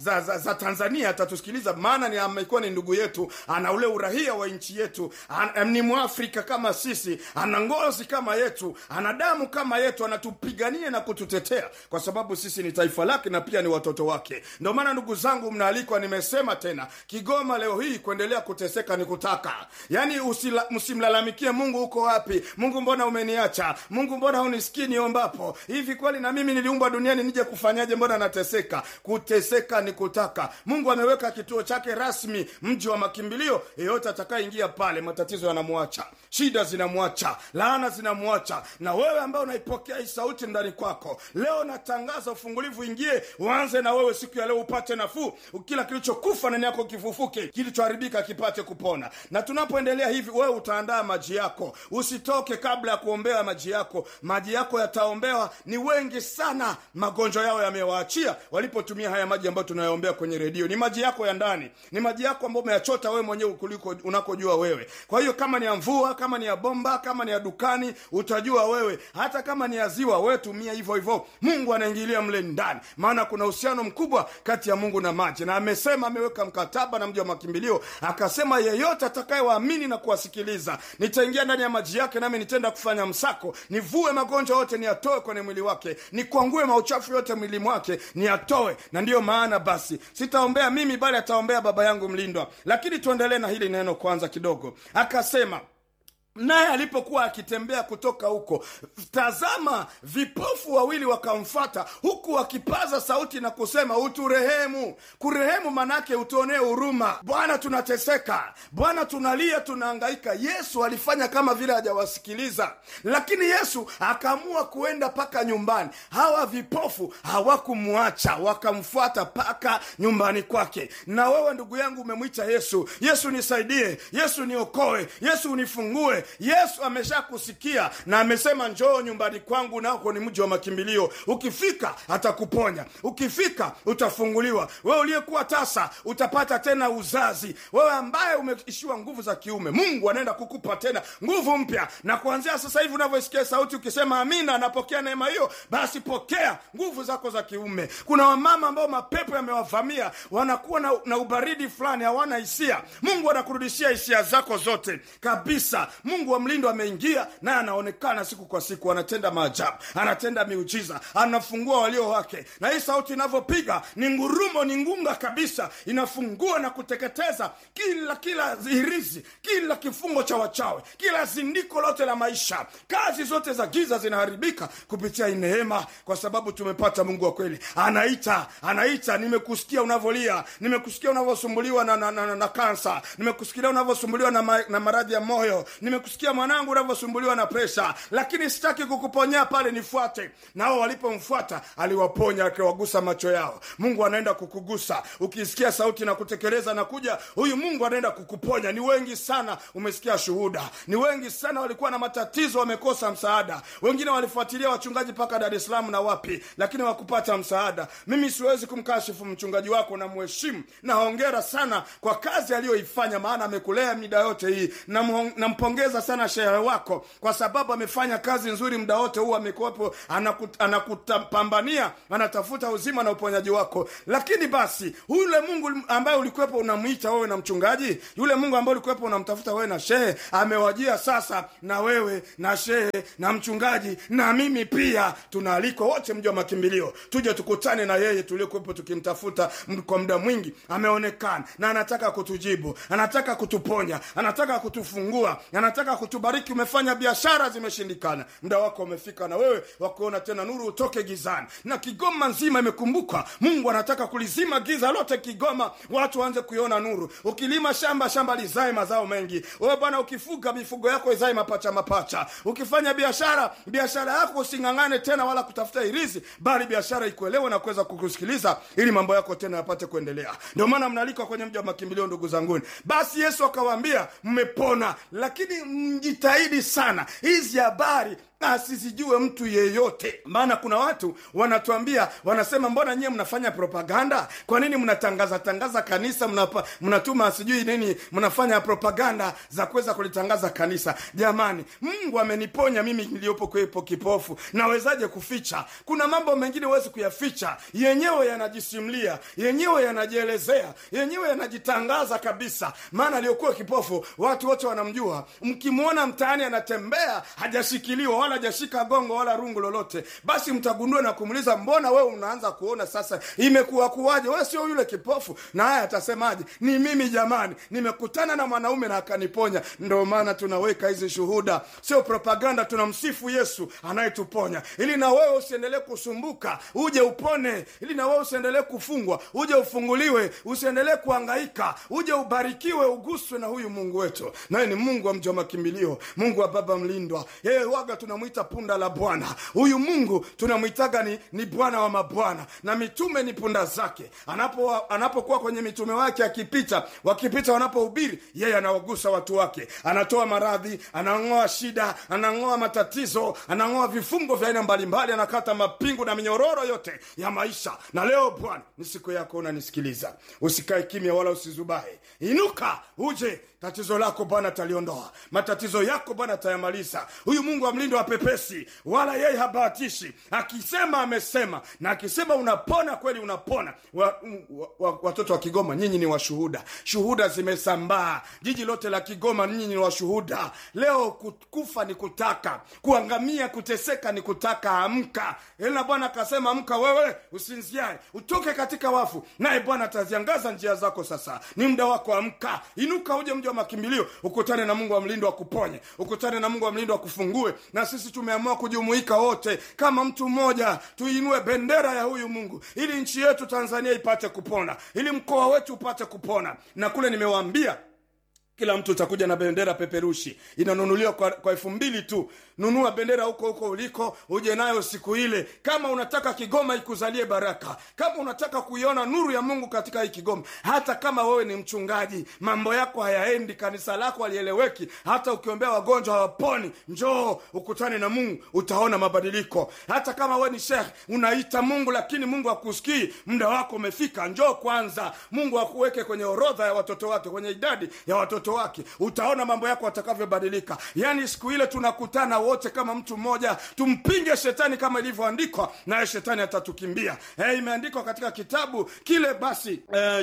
za Tanzania atatusikiliza, maana ni amekuwa ni ndugu yetu, ana ule urahia wa nchi yetu, ni Mwafrika kama sisi, ana ngozi kama yetu, ana damu kama yetu, anatupigania na kututetea, kwa sababu sisi ni taifa lake na pia ni watoto wake. Ndio maana ndugu zangu, mnaalikwa, nimesema tena, Kigoma leo hii kuendelea kuteseka ni kutaka. Yani msimlalamikie Mungu, uko wapi? Mungu mbona umeniacha? Mungu mbona hunisikii niombapo? Hivi kweli na mimi niliumbwa duniani nije kufanyaje? Mbona nateseka? Kuteseka ni kutaka. Mungu ameweka kituo chake rasmi, mji wa makimbilio. Yeyote atakayeingia pale, matatizo yanamwacha, shida zinamwacha, laana zinamwacha. Na wewe ambao unaipokea hii sauti ndani kwako, leo natangaza ufungulivu ingie, uanze na wewe siku ya leo, upate nafuu, kila kilichokufa ndani yako kifufuke, kilichoharibika kipate kupona. Na tunapoendelea hivi, wewe utaandaa maji yako, usitoke kabla ya kuombea maji yako. Maji yako yataombewa. Ni wengi sana magonjwa yao yamewaachia walipotumia haya maji ambayo tunayoombea kwenye redio. Ni maji yako ya ndani, ni maji yako ambayo umeyachota wewe mwenyewe kuliko unakojua wewe. Kwa hiyo kama ni ya mvua, kama ni ya bomba, kama ni ya dukani, utajua unajua wewe, hata kama ni aziwa, wewe tumia hivyo hivyo, Mungu anaingilia mle ndani, maana kuna uhusiano mkubwa kati ya Mungu na maji. Na amesema, ameweka mkataba na mji wa makimbilio, akasema yeyote atakayewaamini na kuwasikiliza, nitaingia ndani ya maji yake, nami nitenda kufanya msako, nivue magonjwa yote niyatoe kwenye mwili wake, nikwangue mauchafu yote mwili mwake niyatoe. Na ndiyo maana basi sitaombea mimi, bali ataombea Baba yangu mlindwa. Lakini tuendelee na hili neno kwanza kidogo. Akasema, naye alipokuwa akitembea kutoka huko, tazama, vipofu wawili wakamfuata, huku wakipaza sauti na kusema, uturehemu. Kurehemu manake utuonee huruma. Bwana, tunateseka. Bwana, tunalia, tunahangaika. Yesu alifanya kama vile hajawasikiliza, lakini Yesu akaamua kuenda paka nyumbani. Hawa vipofu hawakumuacha, wakamfuata paka nyumbani kwake. Na wewe ndugu yangu umemwita Yesu, Yesu nisaidie, Yesu niokoe, Yesu unifungue. Yesu amesha kusikia na amesema, njoo nyumbani kwangu, nako ni mji wa makimbilio. Ukifika atakuponya, ukifika utafunguliwa. Wewe uliyekuwa tasa utapata tena uzazi. Wewe ambaye umeishiwa nguvu za kiume, Mungu anaenda kukupa tena nguvu mpya. Na kuanzia sasa hivi unavyosikia sauti ukisema amina, napokea neema hiyo, basi pokea nguvu zako za kiume. Kuna wamama ambao mapepo yamewavamia, wanakuwa na ubaridi fulani, hawana hisia. Mungu anakurudishia hisia zako zote kabisa. Mungu wa mlindo ameingia, na anaonekana siku kwa siku, anatenda maajabu, anatenda miujiza, anafungua walio wake. Na hii sauti inavyopiga ni ngurumo, ni ngunga kabisa, inafungua na kuteketeza kila hirizi, kila kifungo cha wachawi, kila zindiko lote la maisha. Kazi zote za giza zinaharibika kupitia neema, kwa sababu tumepata Mungu wa kweli. Anaita, nimekusikia unavolia, nimekusikia unavosumbuliwa na kansa, nimekusikia unavosumbuliwa na maradhi ya moyo, nimekusikia mwanangu unavyosumbuliwa na presha, lakini sitaki kukuponyea pale, nifuate. Nao walipomfuata aliwaponya, akiwagusa macho yao. Mungu anaenda kukugusa. Ukisikia sauti na kutekeleza na kuja, huyu Mungu anaenda kukuponya. Ni wengi sana umesikia shuhuda, ni wengi sana walikuwa na matatizo, wamekosa msaada. Wengine walifuatilia wachungaji paka Dar es Salaam na wapi, lakini wakupata msaada. Mimi siwezi kumkashifu mchungaji wako, na muheshimu na hongera sana kwa kazi aliyoifanya, maana amekulea mida yote hii. Nampongeza sana shehe wako, kwa sababu amefanya kazi nzuri muda wote huu, amekuwepo, anakutapambania, anatafuta uzima na uponyaji wako. Lakini basi yule Mungu ambaye ulikuwepo unamuita wewe na mchungaji, yule Mungu ambaye ulikuwepo unamtafuta wewe na shehe, amewajia sasa na wewe na shehe na mchungaji na mimi pia. Tunaalikwa wote mji wa makimbilio, tuje tukutane na yeye tuliokuwepo tukimtafuta kwa muda mwingi. Ameonekana na anataka kutujibu, anataka kutuponya, anataka kutufungua, anataka kutubariki. Umefanya biashara zimeshindikana, muda wako umefika na wewe wakuona tena nuru, utoke gizani. Na Kigoma nzima imekumbuka, Mungu anataka kulizima giza lote Kigoma, watu waanze kuiona nuru. Ukilima shamba lizae mazao mengi. Wewe bwana, ukifuga mifugo yako izae mapacha. Ukifanya biashara yako usingangane tena wala kutafuta irizi, bali biashara ikuelewe na kuweza kukusikiliza, ili mambo yako tena yapate kuendelea. Ndio maana mnalikwa kwenye mji wa makimbilio, ndugu zanguni. Basi Yesu akawaambia, mmepona, lakini mjitahidi sana hizi habari asisijue mtu yeyote. Maana kuna watu wanatuambia, wanasema, mbona nyie mnafanya propaganda? Kwa nini mnatangaza kanisa, mnatuma sijui nini, mnafanya propaganda za kuweza kulitangaza kanisa? Jamani, Mungu ameniponya mimi niliopo kwepo kipofu, nawezaje kuficha? Kuna mambo mengine huwezi kuyaficha, yenyewe yanajisimlia, yenyewe yanajielezea, yenyewe yanajitangaza kabisa. Maana aliyokuwa kipofu watu wote wanamjua. Mkimuona mtaani anatembea, hajashikiliwa wala hajashika gongo wala rungu lolote, basi mtagundua na kumuuliza, mbona wewe unaanza kuona sasa, imekuwa kuwaje? Wewe sio yule kipofu. Na haya atasemaje? Ni mimi jamani, nimekutana na mwanaume na akaniponya. Ndio maana tunaweka hizi shuhuda, sio propaganda. Tunamsifu Yesu anayetuponya, ili na wewe usiendelee kusumbuka, uje upone. Ili na wewe usiendelee kufungwa, uje ufunguliwe. Usiendelee kuhangaika, uje ubarikiwe, uguswe na huyu Mungu wetu. Naye ni Mungu wa mji wa makimbilio, Mungu wa baba mlindwa. Yeye waga tunamuita punda la Bwana. Huyu Mungu tunamuitaga ni Bwana wa mabwana, na mitume ni punda zake. Anapokuwa kwenye mitume wake, wakipita wanapohubiri, yeye anawagusa watu wake, anatoa maradhi, anang'oa shida, anang'oa matatizo, anang'oa vifungo vya aina mbalimbali, anakata mapingu na minyororo yote ya maisha. Na leo Bwana, ni siku yako, unanisikiliza. Usikae kimya wala usizubae. Inuka uje. Tatizo lako Bwana ataliondoa, matatizo yako Bwana atayamaliza. Huyu Mungu wa mlindo hapepesi wala yeye habahatishi. Akisema amesema, na akisema unapona kweli unapona. Watoto wa Kigoma, nyinyi ni washuhuda. Shuhuda zimesambaa jiji lote la Kigoma, nyinyi ni washuhuda. Leo kufa ni kutaka, kuangamia kuteseka ni kutaka. Amka. Na Bwana akasema amka wewe usinziae, utoke katika wafu, naye Bwana ataziangaza njia zako. Sasa ni muda wako, amka. Inuka uje mji wa makimbilio, ukutane na Mungu wa mlindo wa kuponye, ukutane na Mungu wa mlindo wa kufungue. Na sisi tumeamua kujumuika wote kama mtu mmoja, tuinue bendera ya huyu Mungu ili nchi yetu Tanzania ipate kupona, ili mkoa wetu upate kupona. Na kule nimewaambia kila mtu utakuja na bendera peperushi, inanunuliwa kwa 2,000 tu. Nunua bendera huko uliko, uje nayo siku ile. Kama unataka Kigoma ikuzalie baraka, kama unataka kuiona nuru ya Mungu katika hii Kigoma, hata kama wewe ni mchungaji, mambo yako hayaendi, kanisa lako halieleweki, hata ukiombea wagonjwa hawaponi, njoo ukutane na Mungu, utaona mabadiliko. Hata kama wewe ni sheikh, unaita Mungu lakini Mungu hakusikii, muda wako umefika, njoo kwanza. Mungu akuweke kwenye orodha ya watoto wake, kwenye idadi ya watoto wake, utaona mambo yako atakavyobadilika. Yani siku ile tunakutana wote kama mtu mmoja, tumpinge shetani kama ilivyoandikwa, naye shetani atatukimbia. Imeandikwa katika kitabu kile basi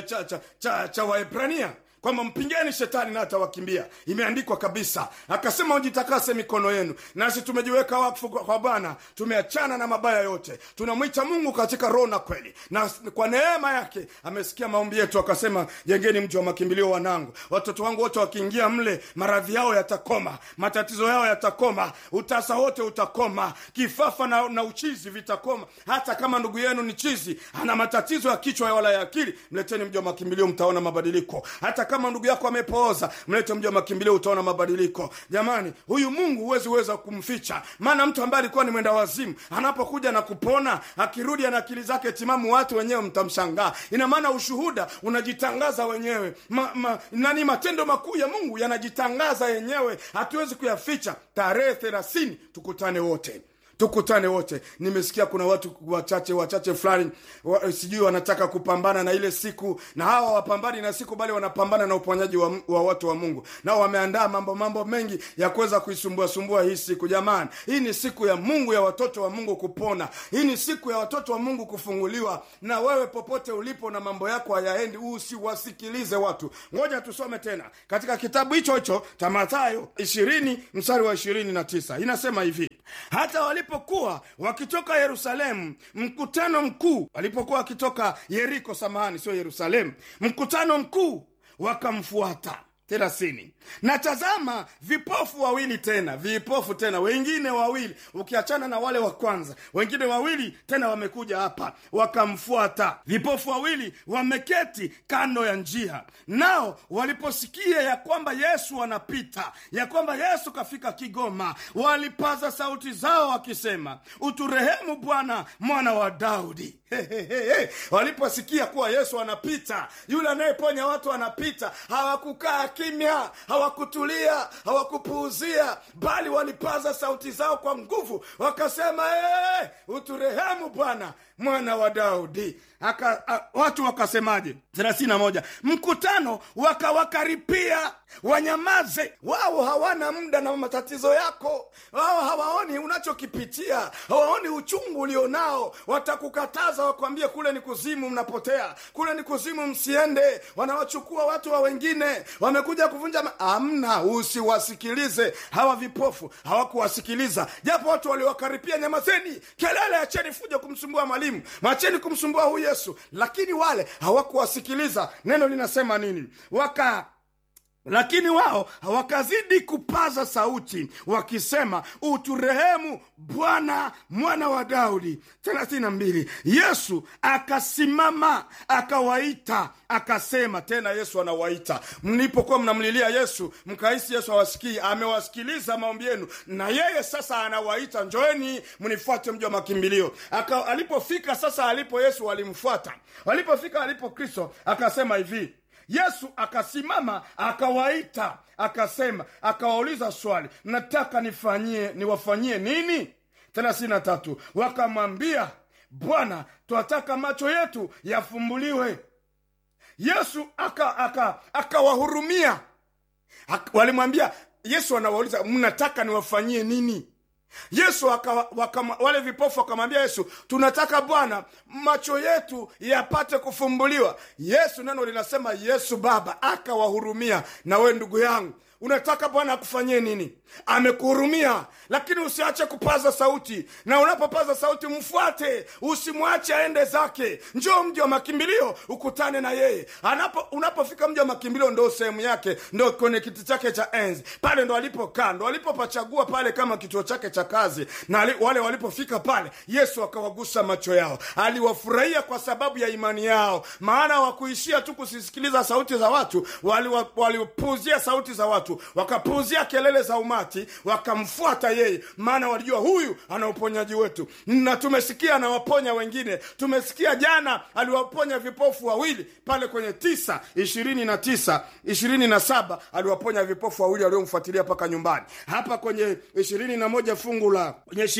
cha Waebrania kwamba mpingeni shetani na atawakimbia. Imeandikwa kabisa. Akasema ujitakase mikono yenu. Nasi tumejiweka wakfu kwa Bwana, tumeachana na mabaya yote, tunamwita Mungu katika roho na kweli, na kwa neema yake amesikia maombi yetu. Akasema jengeni mji wa makimbilio wanangu. Watoto wangu wote wakiingia mle, maradhi yao yatakoma, matatizo yao yatakoma, utasa wote utakoma, kifafa na uchizi vitakoma. Hata kama ndugu yenu ni chizi, ana matatizo ya kichwa wala ya akili, mleteni mji wa makimbilio, mtaona mabadiliko. Hata kama ndugu yako amepooza, mlete mji wa makimbilio, utaona mabadiliko. Jamani, huyu Mungu huwezi kumficha. Maana mtu ambaye alikuwa ni mwenda wazimu, anapokuja na kupona, akirudi ana akili zake timamu, watu wenyewe mtamshangaa. Ina maana ushuhuda unajitangaza wenyewe. Matendo makuu ya Mungu yanajitangaza yenyewe, hatuwezi kuyaficha. Tarehe 30 tukutane wote. Nimesikia kuna watu wachache fulani sijui wanataka kupambana na ile siku, na hawa wapambani na siku bali wanapambana na uponyaji wa watu wa Mungu. Nao wameandaa mambo mengi ya kuweza kuisumbua hii siku. Jamani, hii ni siku ya Mungu, ya watoto wa Mungu kupona. Hii ni siku ya watoto wa Mungu kufunguliwa. Na wewe popote ulipo na mambo yako hayaendi, usiwasikilize watu. Ngoja tusome tena katika kitabu hicho cha Mathayo 20 mstari wa 29. Inasema hivi: hata walipokuwa wakitoka Yerusalemu, mkutano mkuu, walipokuwa wakitoka Yeriko, sio Yerusalemu, mkutano mkuu wakamfuata. 30. Na tazama, vipofu tena, wengine wawili, ukiachana na wale wa kwanza, wengine wawili tena wamekuja hapa, wakamfuata. Vipofu wawili wameketi kando ya njia. Nao waliposikia ya kwamba Yesu anapita, ya kwamba Yesu kafika Kigoma, walipaza sauti zao wakisema, uturehemu Bwana, mwana wa Daudi. Waliposikia kuwa Yesu anapita, yule anayeponya watu anapita, hawakukaa kimya, hawakutulia, hawakupuuzia, bali walipaza sauti zao kwa nguvu, wakasema uturehemu Bwana, mwana wa Daudi. Watu wakasemaje? 31. Mkutano wakawakaripia wanyamaze. Wao hawana muda na matatizo yako. Wao hawaoni unachokipitia, hawaoni uchungu ulionao. Watakukataza, wakwambie kule ni kuzimu, mnapotea, kule ni kuzimu, msiende. Wanawachukua watu wa wengine, wamekuja kuvunja amna. Usiwasikilize hawa vipofu, hawakuwasikiliza. Japo watu waliwakaripia, nyamazeni, kelele, acheni fujo kumsumbua mwalimu, acheni kumsumbua huyu Yesu. Lakini wale hawakuwasikiliza. Neno linasema nini? Lakini wao wakazidi kupaza sauti wakisema, uturehemu Bwana, mwana wa Daudi. 32. Yesu akasimama akawaita, akasema. Tena Yesu anawaita. Mlipokuwa mnamlilia Yesu mkahisi Yesu hawasikii, amewasikiliza maombi yenu, na yeye sasa anawaita, njoeni mnifuate mji wa makimbilio. Alipofika sasa, alipo Yesu walimfuata. Walipofika alipo Kristo, akasema hivi, Yesu akasimama akawaita, akasema, akawauliza swali, nataka niwafanyie nini? 33. Wakamwambia, Bwana, twataka macho yetu yafumbuliwe. Yesu akawahurumia. Walimwambia, Yesu anawauliza, mnataka niwafanyie nini? Yesu wale vipofu wakamwambia Yesu, tunataka Bwana macho yetu yapate kufumbuliwa. Yesu, neno linasema Yesu Baba akawahurumia. Na we ndugu yangu, unataka Bwana akufanyie nini? Amekuhurumia, lakini usiache kupaza sauti. Na unapopaza sauti mfuate, usimwache aende zake. Njoo mji wa makimbilio ukutane na yeye. Unapofika mji wa makimbilio, ndo sehemu yake, ndo kwenye kiti chake cha enzi. Pale ndo alipokaa, ndo alipopachagua pale kama kituo chake cha kazi. Na wale walipofika pale, Yesu akawagusa macho yao. Aliwafurahia kwa sababu ya imani yao. Maana hawakuishia tu kusisikiliza sauti za watu, walipuuzia sauti za watu, wakapuuzia kelele za umati, wakamfuata yeye. Maana walijua huyu ana uponyaji wetu. Na tumesikia anawaponya wengine. Tumesikia jana aliwaponya vipofu wawili pale kwenye 9:29-27 aliwaponya vipofu wawili waliomfuatilia paka nyumbani. Hapa kwenye 21 fungu la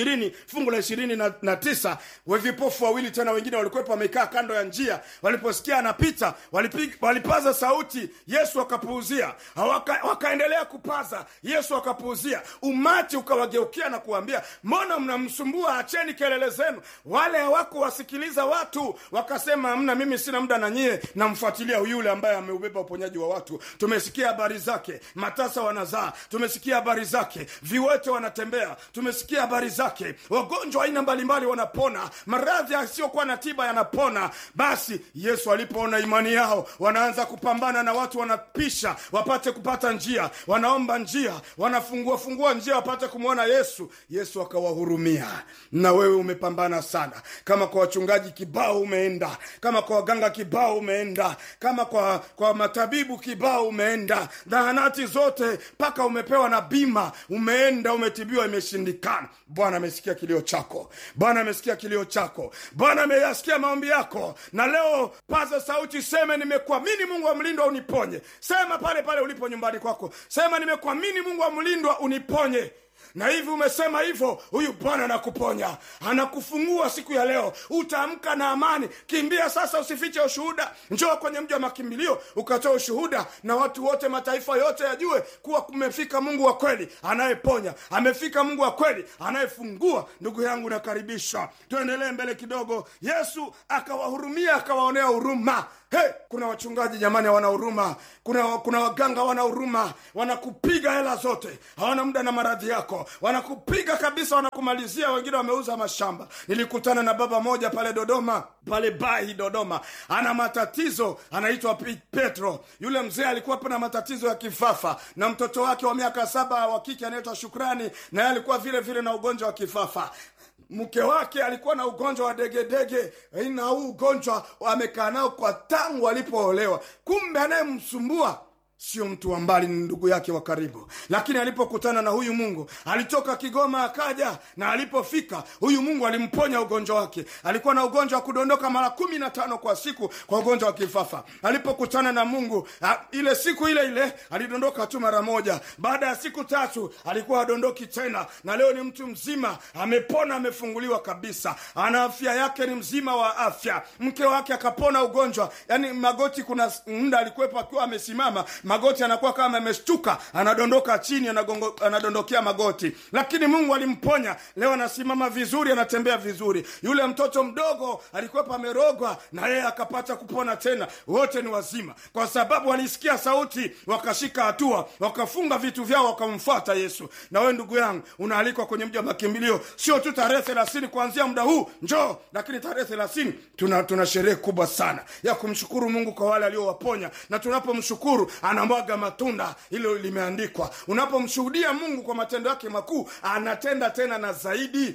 29 vipofu wawili tena wengine walikuwa wamekaa kando ya njia. Waliposikia anapita, walipaza sauti, Yesu akapuuzia. Wakaendelea kupaza, Yesu akapuuzia. Umati ukawageukia na kuambia, mbona mnamsumbua? Acheni kelele zenu. Wale hawakuwasikiliza watu, wakasema hamna, mimi sina muda na nyie, namfuatilia yule ambaye ameubeba uponyaji wa watu. Tumesikia habari zake, matasa wanazaa. Tumesikia habari zake, viwete wanatembea. Tumesikia habari zake, wagonjwa aina mbalimbali wanapona, maradhi yasiyokuwa na tiba yanapona. Basi Yesu alipoona imani yao, wanaanza kupambana na watu, wanapisha wapate kupata njia, wanaomba njia, wanafungua njia wapate kumwona Yesu. Yesu akawahurumia. Na wewe umepambana sana, kama kwa wachungaji kibao umeenda, kama kwa waganga kibao umeenda, kama kwa matabibu kibao umeenda, zahanati zote paka umepewa na bima, umeenda umetibiwa, imeshindikana. Bwana amesikia kilio chako. Bwana amesikia kilio chako. Bwana ameyasikia maombi yako. Na leo paza sauti, sema nimekuamini Mungu wa mlindwa uniponye. Sema pale pale ulipo nyumbani kwako, sema nimekuamini Mungu wa mlindwa uniponye. Na hivi umesema hivyo, huyu Bwana anakuponya, anakufungua siku ya leo. Utaamka na amani. Kimbia sasa, usifiche ushuhuda. Njoo kwenye mji wa makimbilio ukatoa ushuhuda, na watu wote, mataifa yote yajue kuwa kumefika Mungu wa kweli anayeponya, amefika Mungu wa kweli anayefungua. Ndugu yangu, nakaribisha tuendelee mbele kidogo. Yesu akawahurumia, akawaonea huruma. Kuna wachungaji jamani hawana huruma. Kuna waganga hawana huruma. Wanakupiga hela zote, hawana muda na maradhi yako. Wanakupiga kabisa, wanakumalizia. Wengine wameuza mashamba. Nilikutana na baba moja pale Dodoma, pale Bahi Dodoma. Ana matatizo, anaitwa Petro. Yule mzee alikuwa na matatizo ya kifafa, na mtoto wake wa miaka 7 wa kike anaitwa Shukrani, na yeye alikuwa vile vile na ugonjwa wa kifafa. Mke wake alikuwa na ugonjwa wa degedege, na huu ugonjwa amekaa nao kwa tangu alipoolewa. Kumbe anayemsumbua sio mtu wa mbali, ni ndugu yake wa karibu. Lakini alipokutana na huyu Mungu, alitoka Kigoma akaja, na alipofika huyu Mungu alimponya ugonjwa wake. Alikuwa na ugonjwa wa kudondoka mara 15 kwa siku, kwa ugonjwa wa kifafa. Alipokutana na Mungu, ile siku ile alidondoka tu mara moja. Baada ya siku 3 alikuwa adondoki tena, na leo ni mtu mzima, amepona, amefunguliwa kabisa. Ana afya yake, ni mzima wa afya. Mke wake akapona ugonjwa, yani magoti, kuna muda alikuwepo akiwa amesimama, magoti anakuwa kama ameshtuka, anadondoka chini, anadondokea magoti. Lakini Mungu alimponya, leo anasimama vizuri, anatembea vizuri. Yule mtoto mdogo alikuwa amerogwa, na yeye akapata kupona tena. Wote ni wazima kwa sababu walisikia sauti, wakashika hatua, wakafunga vitu vyao, wakamfuata Yesu. Na wewe ndugu yangu, unaalikwa kwenye mji wa makimbilio. Sio tu tarehe 30 kuanzia muda huu njoo, lakini tarehe 30 tuna sherehe kubwa sana ya kumshukuru Mungu kwa wale aliowaponya. Na tunapomshukuru anamwaga matunda, hilo limeandikwa. Unapomshuhudia Mungu kwa matendo yake makuu, anatenda tena na zaidi.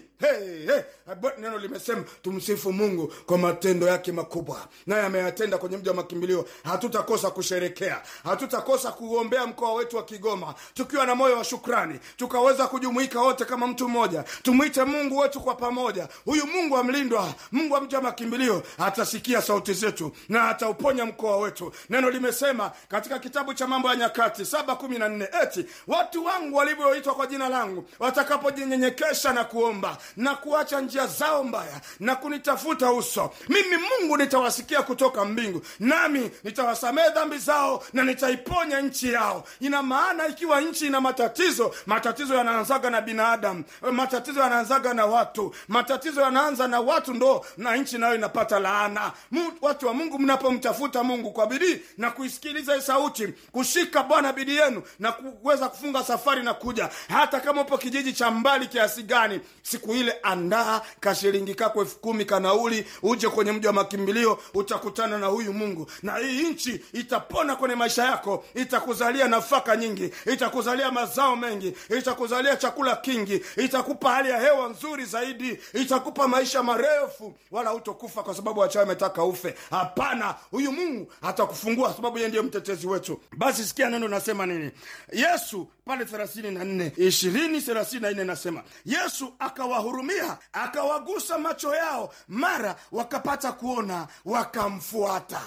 Neno limesema tumsifu Mungu kwa matendo yake makubwa, naye ameyatenda kwenye mji wa makimbilio. Hatutakosa kusherekea, hatutakosa kuombea mkoa wetu wa Kigoma tukiwa na moyo wa shukrani, tukaweza kujumuika wote kama mtu mmoja, tumuite Mungu wetu kwa pamoja. Huyu Mungu amlindwa, Mungu wa mji wa makimbilio atasikia sauti zetu na atauponya mkoa wetu. Neno limesema katika kitabu cha Mambo ya Nyakati 7:14, eti watu wangu walioitwa kwa jina langu watakapojinyenyekesha na kuomba na kuacha njia zao mbaya na kunitafuta uso, mimi Mungu nitawasikia kutoka mbingu, nami nitawasamehe dhambi zao na nitaiponya nchi yao. Ina maana ikiwa nchi ina matatizo yanaanzaga na binadamu, matatizo yanaanzaga na watu, matatizo yanaanza na watu, ndo na nchi nayo inapata laana. Watu wa Mungu, mnapomtafuta Mungu kwa bidii na kuisikiliza sauti, kushika Bwana bidii yenu na kuweza kufunga safari na kuja, hata kama upo kijiji cha mbali kiasi gani, siku ile andaa kashilingi kako 10,000 kanauli, uje kwenye mji wa makimbilio, utakutana na huyu Mungu, na hii nchi itapona kwenye maisha yako, itakuzalia nafaka nyingi, itakuzalia mazao mengi, itakuzalia chakula kingi, itakupa hali ya hewa nzuri zaidi, itakupa maisha marefu, wala hutokufa kwa sababu wachawi wametaka ufe. Hapana, huyu Mungu atakufungua sababu yeye ndiye mtetezi wetu. Basi sikia neno nasema nini. Yesu pale 20:34 nasema, Yesu akawahurumia, akawagusa macho yao, mara wakapata kuona, wakamfuata.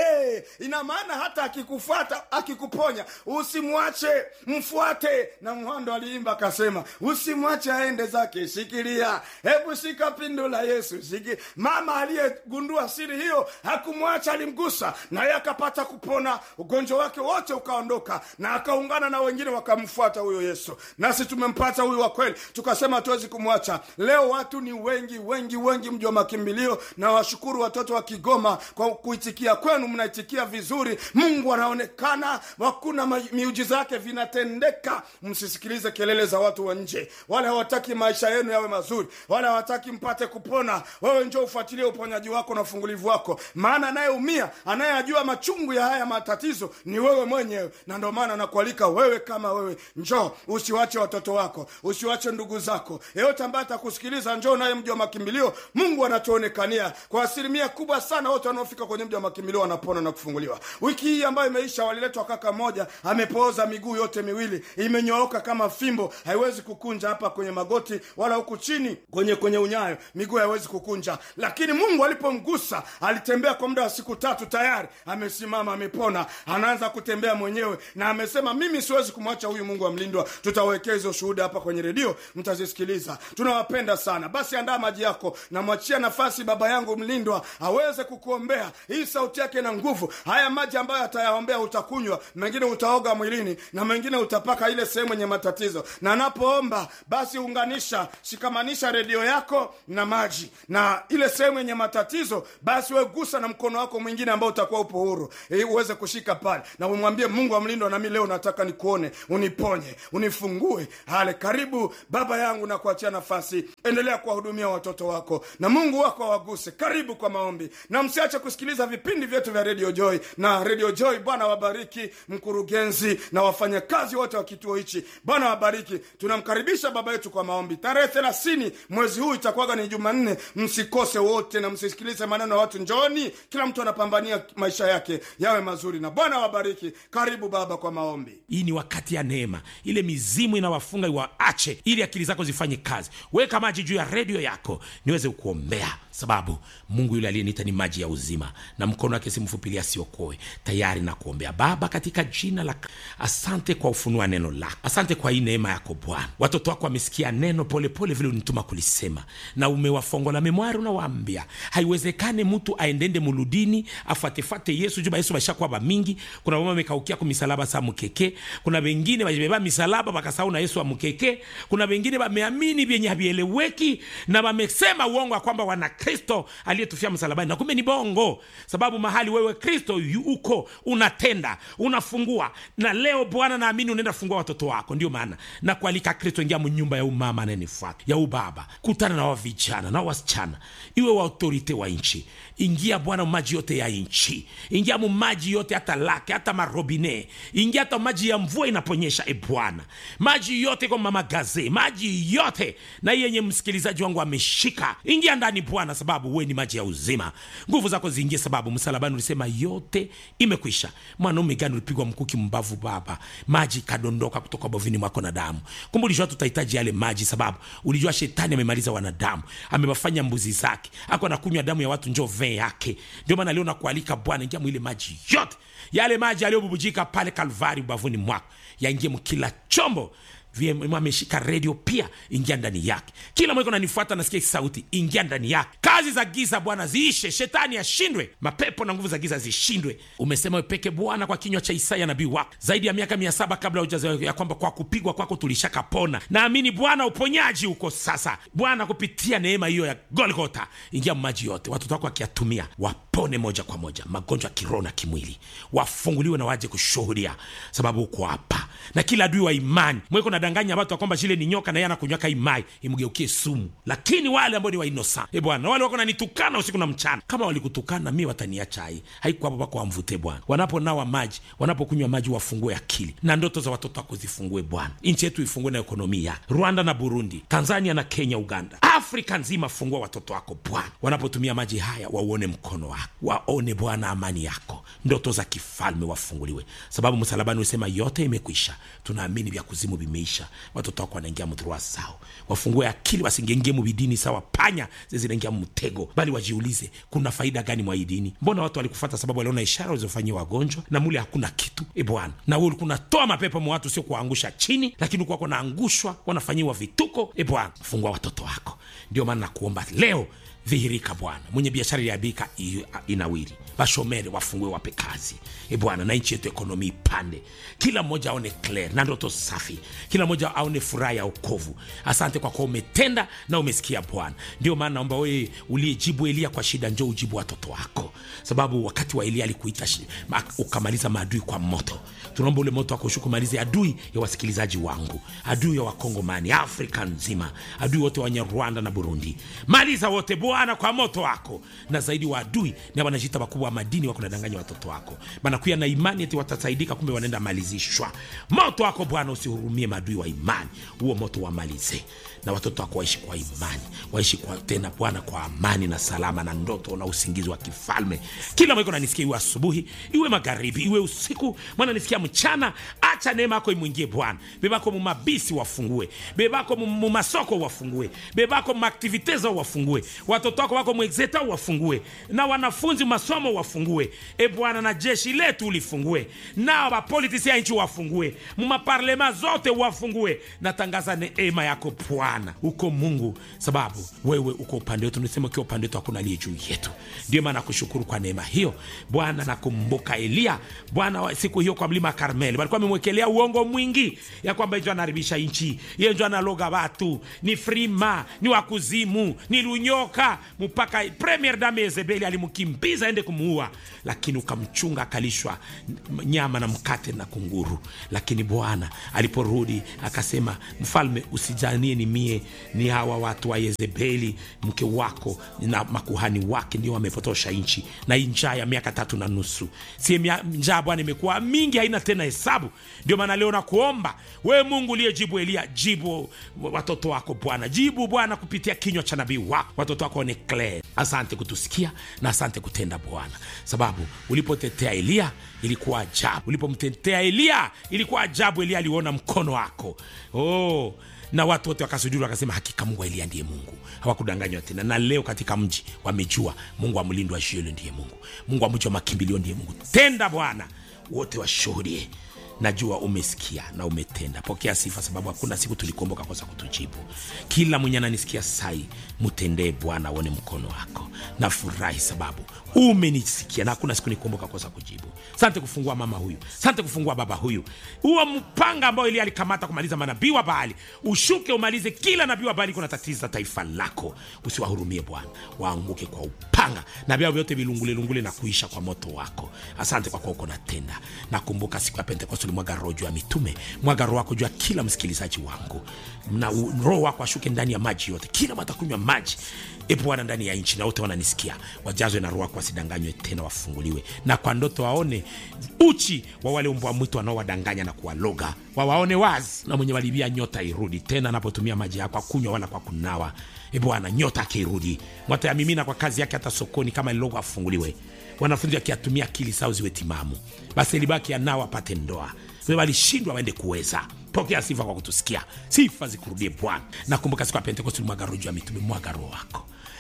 Ina maana hata akikufuata, akikuponya, usimwache, mfuate. Na Mhando aliimba akasema, usimwache aende zake, shikilia, hebu shika pindo la Yesu, shiki. Mama aliyegundua siri hiyo hakumwacha, alimgusa, na yeye akapata kupona, ugonjwa wake wote ukaondoka, na akaungana na wengine wakamfuata huyo Yesu. Nasi tumempata huyu wa kweli, tukasema hatuwezi kumwacha. Leo watu ni wengi mji wa makimbilio, na washukuru watoto wa Kigoma kwa kuitikia kwenu, mnaitikia vizuri. Mungu anaonekana, hakuna miujiza yake vinatendeka. Msisikilize kelele za watu wa nje, wale hawataki maisha yenu yawe mazuri, wale hawataki mpate kupona. Wewe njoo ufuatilie uponyaji wako na ufungulivu wako, maana anayeumia, anayejua machungu ya haya matatizo ni wewe mwenyewe. Na ndio maana nakualika wewe, kama wewe, njoo, usiwache watoto wako, usiwache ndugu zako, yeyote ambaye atakusikiliza, njoo naye mji wa makimbilio. Mungu anatuonekania kwa asilimia kubwa sana. Wote wanaofika kwenye mji wa makimbilio wanapona na kufunguliwa. Wiki hii ambayo imeisha, waliletwa kaka moja, amepooza miguu yote miwili, imenyooka kama fimbo, haiwezi kukunja hapa kwenye magoti wala huku chini kwenye unyayo, miguu haiwezi kukunja. Lakini Mungu alipomgusa, alitembea kwa muda wa siku 3, tayari amesimama, amepona, anaanza kutembea mwenyewe, na amesema mimi siwezi kumwacha huyu Mungu amlindwa. Tutawekea hizo shuhuda hapa kwenye redio, mtazisikiliza. Tunawapenda sana. Basi andaa maji yako, na mwachia nafasi baba yangu mlindwa aweze kukuombea. Hii sauti yake na nguvu. Haya maji ambayo atayaombea utakunywa, mengine utaoga mwilini, na mengine utapaka ile sehemu yenye matatizo. Na anapoomba, basi shikamanisha redio yako na maji, na ile sehemu yenye matatizo, basi wewe gusa na mkono wako mwingine ambao utakuwa upo huru, uweze kushika pale, na umwambie Mungu amlindwa, na mimi leo nataka nikuone, uniponye, unifungue. Karibu baba yangu, na kuachia nafasi. Endelea kuwahudumia watoto wako, na Mungu wako awaguse. Karibu kwa maombi, na msiache kusikiliza vipindi vyetu vya Radio Joy. Na Radio Joy, Bwana wabariki mkurugenzi na wafanyakazi wote wa kituo hichi, Bwana wabariki. Tunamkaribisha baba yetu kwa maombi. Tarehe 30 mwezi huu itakuwa ni Jumanne. Msikose wote, na msisikilize maneno ya watu. Njooni, kila mtu anapambania maisha yake yawe mazuri, na Bwana wabariki. Karibu baba kwa maombi. Hii ni wakati ya neema. Ile mizimu inawafunga iwaache, ili akili zako zifanye kazi. Weka maji juu ya redio yako niweze kuombea, sababu Mungu yule aliyeniita ni maji ya uzima, na mkono wake si mfupi asiokoe. Tayari na kuombea. Baba, katika jina lako, asante kwa ufunua neno lako. Asante kwa hii neema yako Bwana. Watoto wako wamesikia neno pole vile unituma kulisema, na umewafongola memwari. Unawaambia haiwezekane mtu aendende muludini afuatefate Yesu, juba Yesu bashakuwa ba mingi. Kuna mama mekaukia kwa misalaba sa mukeke, kuna wengine bajibeba misalaba bakasahau na Yesu wa mukeke, kuna wengine bameamini vyenye havieleweki, na wamesema uongo kwamba wana Kristo aliyetufia msalabani, na kumbe ni bongo. Sababu mahali wewe Kristo uko, unatenda, unafungua. Na leo Bwana, naamini unaenda fungua watoto wako. Ndio maana na kualika Kristo, ingia mnyumba ya umama ananifuata, ya ubaba, kutana na wavijana na wasichana, iwe wa autorite wa nchi. Ingia Bwana maji yote ya nchi, ingia maji yote, hata lake, hata marobine, ingia hata maji ya mvua inaponyesha. Bwana, maji yote kwa mama gaze, maji yote na yenye msikilizaji wangu ameshika, ingia ndani Bwana, sababu wewe ni maji ya uzima. Nguvu zako ziingie, sababu msalabani ulisema yote imekwisha. Mwanaume gani ulipigwa mkuki mbavu Baba, maji kadondoka kutoka bovini mwako na damu. Kumbe ulijua tutahitaji yale maji, sababu ulijua shetani amemaliza wanadamu, amewafanya mbuzi zake, ako anakunywa damu ya watu, njoo vee yake. Ndio maana leo nakualika Bwana, ingia mwile maji yote, yale maji aliyobubujika pale Kalvari bavuni mwako, yaingie mkila chombo ameshika radio pia, ingia ndani yake. Kila mweko nanifuata nasikia sauti, ingia ndani yake. Kazi za giza Bwana ziishe, shetani ashindwe, mapepo na nguvu za giza zishindwe. Umesema peke Bwana kwa kinywa cha Isaya nabii wako zaidi ya miaka 700 kabla hujazaliwa, ya kwamba kwa kupigwa kwako tulishakapona. Naamini Bwana uponyaji uko sasa. Bwana kupitia neema hiyo ya Golgotha, ingia maji yote, watoto wako wakiatumia wapone moja kwa moja magonjwa kiroho na kimwili, wafunguliwe na waje kushuhudia, sababu uko hapa. Na kila adui wa imani mweko nadanganya watu kwamba shile ni nyoka na yeye anakunywaka imai imgeukie sumu. Lakini wale ambao ni wa innocent, Bwana, wale wako nanitukana usiku na mchana, kama walikutukana mimi wataniacha hai. Haiko hapo pako amvute Bwana. Wanaponawa maji, wanapokunywa maji, wafungue akili na ndoto za watoto wako zifungue Bwana. Nchi yetu ifungue na ekonomia. Rwanda na Burundi, Tanzania na Kenya, Uganda, Afrika nzima, fungua watoto wako Bwana. Wanapotumia maji haya waone mkono wako, waone Bwana amani yako, ndoto za kifalme wafunguliwe, sababu msalabani usema yote imekwisha. Tunaamini vya kuzimu vimeisha. Watoto wako wanaingia mdhurua sao, wafungue akili, wasingenge mubidini sawa panya zinaingia mtego, bali wajiulize kuna faida gani mwa dini? Mbona watu walikufuata sababu waliona ishara walizofanyia wagonjwa na mule hakuna kitu? Bwana, na wewe ulikuwa unatoa mapepo mwa watu, sio kuangusha chini, lakini ulikuwa unaangushwa, wanafanyiwa vituko. Bwana, fungua watoto wako. Ndio maana nakuomba leo, dhihirika Bwana. Mwenye biashara ya bika inawiri, bashomere wafungue, wape kazi Bwana, na nchi yetu ekonomi ipande, kila mmoja aone clear na ndoto safi, kila mmoja aone furaha ya wokovu. Asante kwa kuwa umetenda na umesikia Bwana. Ndio maana naomba wewe uliyejibu Elia kwa shida, njoo ujibu watoto wako, sababu wakati wa Elia alikuita ukamaliza maadui kwa moto. Tunaomba ule moto wako ushuke, malize adui ya wasikilizaji wangu, adui ya Wakongomani, Afrika nzima, adui wote wa Rwanda na Burundi, maliza wote Bwana kwa moto wako. Na zaidi wa adui ni wanajita wakubwa wa madini wako nadanganya watoto wako, banakuya na imani eti watasaidika, kumbe wanaenda malizishwa. Moto wako Bwana usihurumie maadui wa imani, huo moto wamalize, na watoto wako waishi kwa imani, waishi kwa tena Bwana kwa amani na salama na ndoto na usingizi wa kifalme. Kila mweko nanisikia, iwe asubuhi, iwe magharibi, iwe usiku, mwana nisikia mchana, acha neema yako imuingie Bwana. Bebako mumabisi wafungue, bebako mumasoko wafungue, bebako mumaktiviteza wafungue, watoto wako wako mwexeta wafungue, na wanafunzi masomo wafungue Bwana, na jeshi letu ulifungue, na wapolitisi ya nchi wafungue, mumaparlema zote wafungue. Natangaza neema yako Bwana, uko Mungu, sababu wewe uko upande wetu. Nisema ukiwa upande wetu hakuna aliye juu yetu. Ndio maana nakushukuru kwa neema hiyo Bwana. Nakumbuka Elia Bwana, siku hiyo kwa mlima Karmeli walikuwa wamemwekelea uongo mwingi ya kwamba yeye anaharibisha nchi, yeye ndio analoga watu, ni frima, ni wakuzimu, ni lunyoka, mpaka premier dame Yezebeli alimkimbiza aende kumuua, lakini ukamchunga, akalishwa nyama na mkate na kunguru. Lakini Bwana aliporudi akasema, mfalme, usijanie ni mie, ni hawa watu wa Yezebeli mke wako na makuhani wake ndio wamepotosha nchi, na njaa ya miaka 3.5. Si njaa Bwana imekuwa mingi, haina tena hesabu. Ndio maana leo nakuomba wewe Mungu uliyejibu Elia, jibu watoto wako Bwana, jibu Bwana kupitia kinywa cha nabii wako, watoto wako ni clear. Asante kutusikia na asante kutenda Bwana, sababu ulipotetea Elia ilikuwa ajabu, ulipomtetea Elia ilikuwa ajabu. Elia aliona mkono wako na watu wote wakasujudu, wakasema hakika Mungu wa Elia ndiye Mungu, hawakudanganywa tena. Na leo katika mji wamejua Mungu wa mlindo wa Shielo ndiye Mungu, Mungu wa mji wa makimbilio ndiye Mungu. Tenda Bwana, wote washuhudie. Najua umesikia na umetenda. Pokea sifa, sababu hakuna siku tulikuomba kosa kutujibu. Kila mwenye ananisikia sai, mtendee Bwana, aone mkono wako. Na furahi sababu umenisikia na hakuna siku nikuomba kosa kujibu. Asante kufungua mama huyu, asante kufungua baba huyu. Huo mpanga ambao Elia alikamata kumaliza manabii wa Baali, ushuke umalize kila nabii wa Baali kuna tatiza taifa lako. Usiwahurumie Bwana, waanguke kwa upanga, na vya vyote vilungule na kuisha kwa moto wako. Asante kwa kuwa uko natenda. Nakumbuka siku ya Pentekoste mwaga roho juu ya mitume, mwaga roho wako juu ya kila msikilizaji wangu, na roho wako ashuke ndani ya maji yote, kila matakunywa maji Bwana ndani ya nchi, na wote wananisikia wajazwe na roho wako, wasidanganywe tena, wafunguliwe, na kwa ndoto waone uchi wa wale mbwa mwitu wanaowadanganya na kuwaloga, wawaone wazi, na mwenye walibia nyota irudi tena anapotumia maji yako kunywa wala kwa kunawa. Bwana, nyota akirudi, mwata ya mimina kwa kazi yake hata sokoni kama ilogo afunguliwe. Wanafunzi wakiatumia akili sawa ziwe timamu, basi libaki anao apate ndoa. Wewe walishindwa waende kuweza. Pokea sifa kwa kutusikia, sifa zikurudie Bwana. Nakumbuka siku ya Pentekoste mwaga roho ya mitume, mwaga roho wako.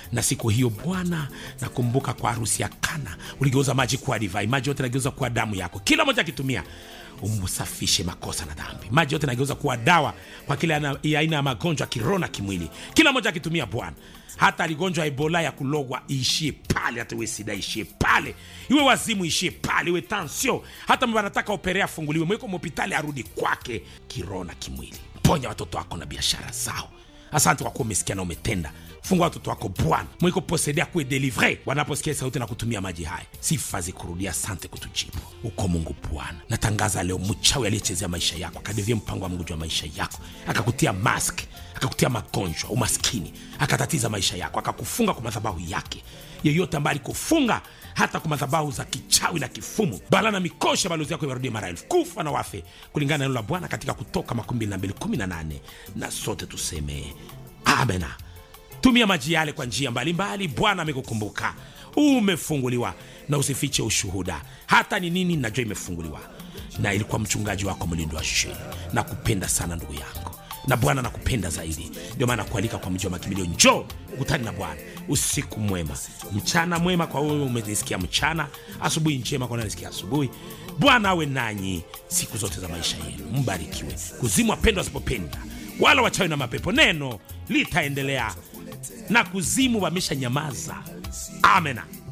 Na siku hiyo Bwana, nakumbuka kwa harusi ya Kana uligeuza maji kuwa divai, maji yote nageuza kuwa damu yako. Kila mmoja akitumia umsafishe makosa na dhambi. Maji yote nageuza kuwa dawa kwa kila aina ya magonjwa kiroho na kimwili. Kila mmoja akitumia Bwana. Hata aligonjwa Ebola ya kulogwa ishie pale, hata iwe sida ishie pale, iwe wazimu ishie pale, iwe tansio, hata mbona nataka operea funguliwe, mweko mhopitali arudi kwake kiroho na kimwili. Ponya watoto wako na biashara zao. Asante kwa kuwa umesikia na umetenda. Fungua watoto wako Bwana, mwiko posaidia kuwe delivre wanaposikia sauti na kutumia maji haya. Sifa zikurudia, asante kutujibu. Uko Mungu Bwana. Natangaza leo mchawi aliyechezea maisha yako, akadevia mpango wa Mungu juu ya maisha yako, akakutia mask, akakutia magonjwa, umaskini, akatatiza maisha yako, akakufunga kwa madhabahu yake. Yeyote ambaye alikufunga hata kwa madhabahu za kichawi na kifumu, bala na mikosha, balozi yako iwarudie mara elfu, kufa na wafe, kulingana na neno la Bwana katika Kutoka 22:18. Na sote tuseme amena. Tumia maji yale kwa njia mbalimbali. Bwana amekukumbuka, umefunguliwa, na usifiche ushuhuda. Hata ni nini najua imefunguliwa. Na ilikuwa mchungaji wako Mlindo wa Sheni. Nakupenda sana ndugu yangu, na Bwana nakupenda zaidi. Ndio maana kualika kwa Mji wa Makimbilio, njoo ukutane na Bwana. Usiku mwema, mchana mwema kwa wewe umenisikia mchana, asubuhi njema kwa unanisikia asubuhi. Bwana awe nanyi siku zote za maisha yenu. Mbarikiwe. Kuzimu wapendwa wasipopenda, wala wachawi na mapepo, neno litaendelea, na kuzimu wamesha nyamaza. Amena.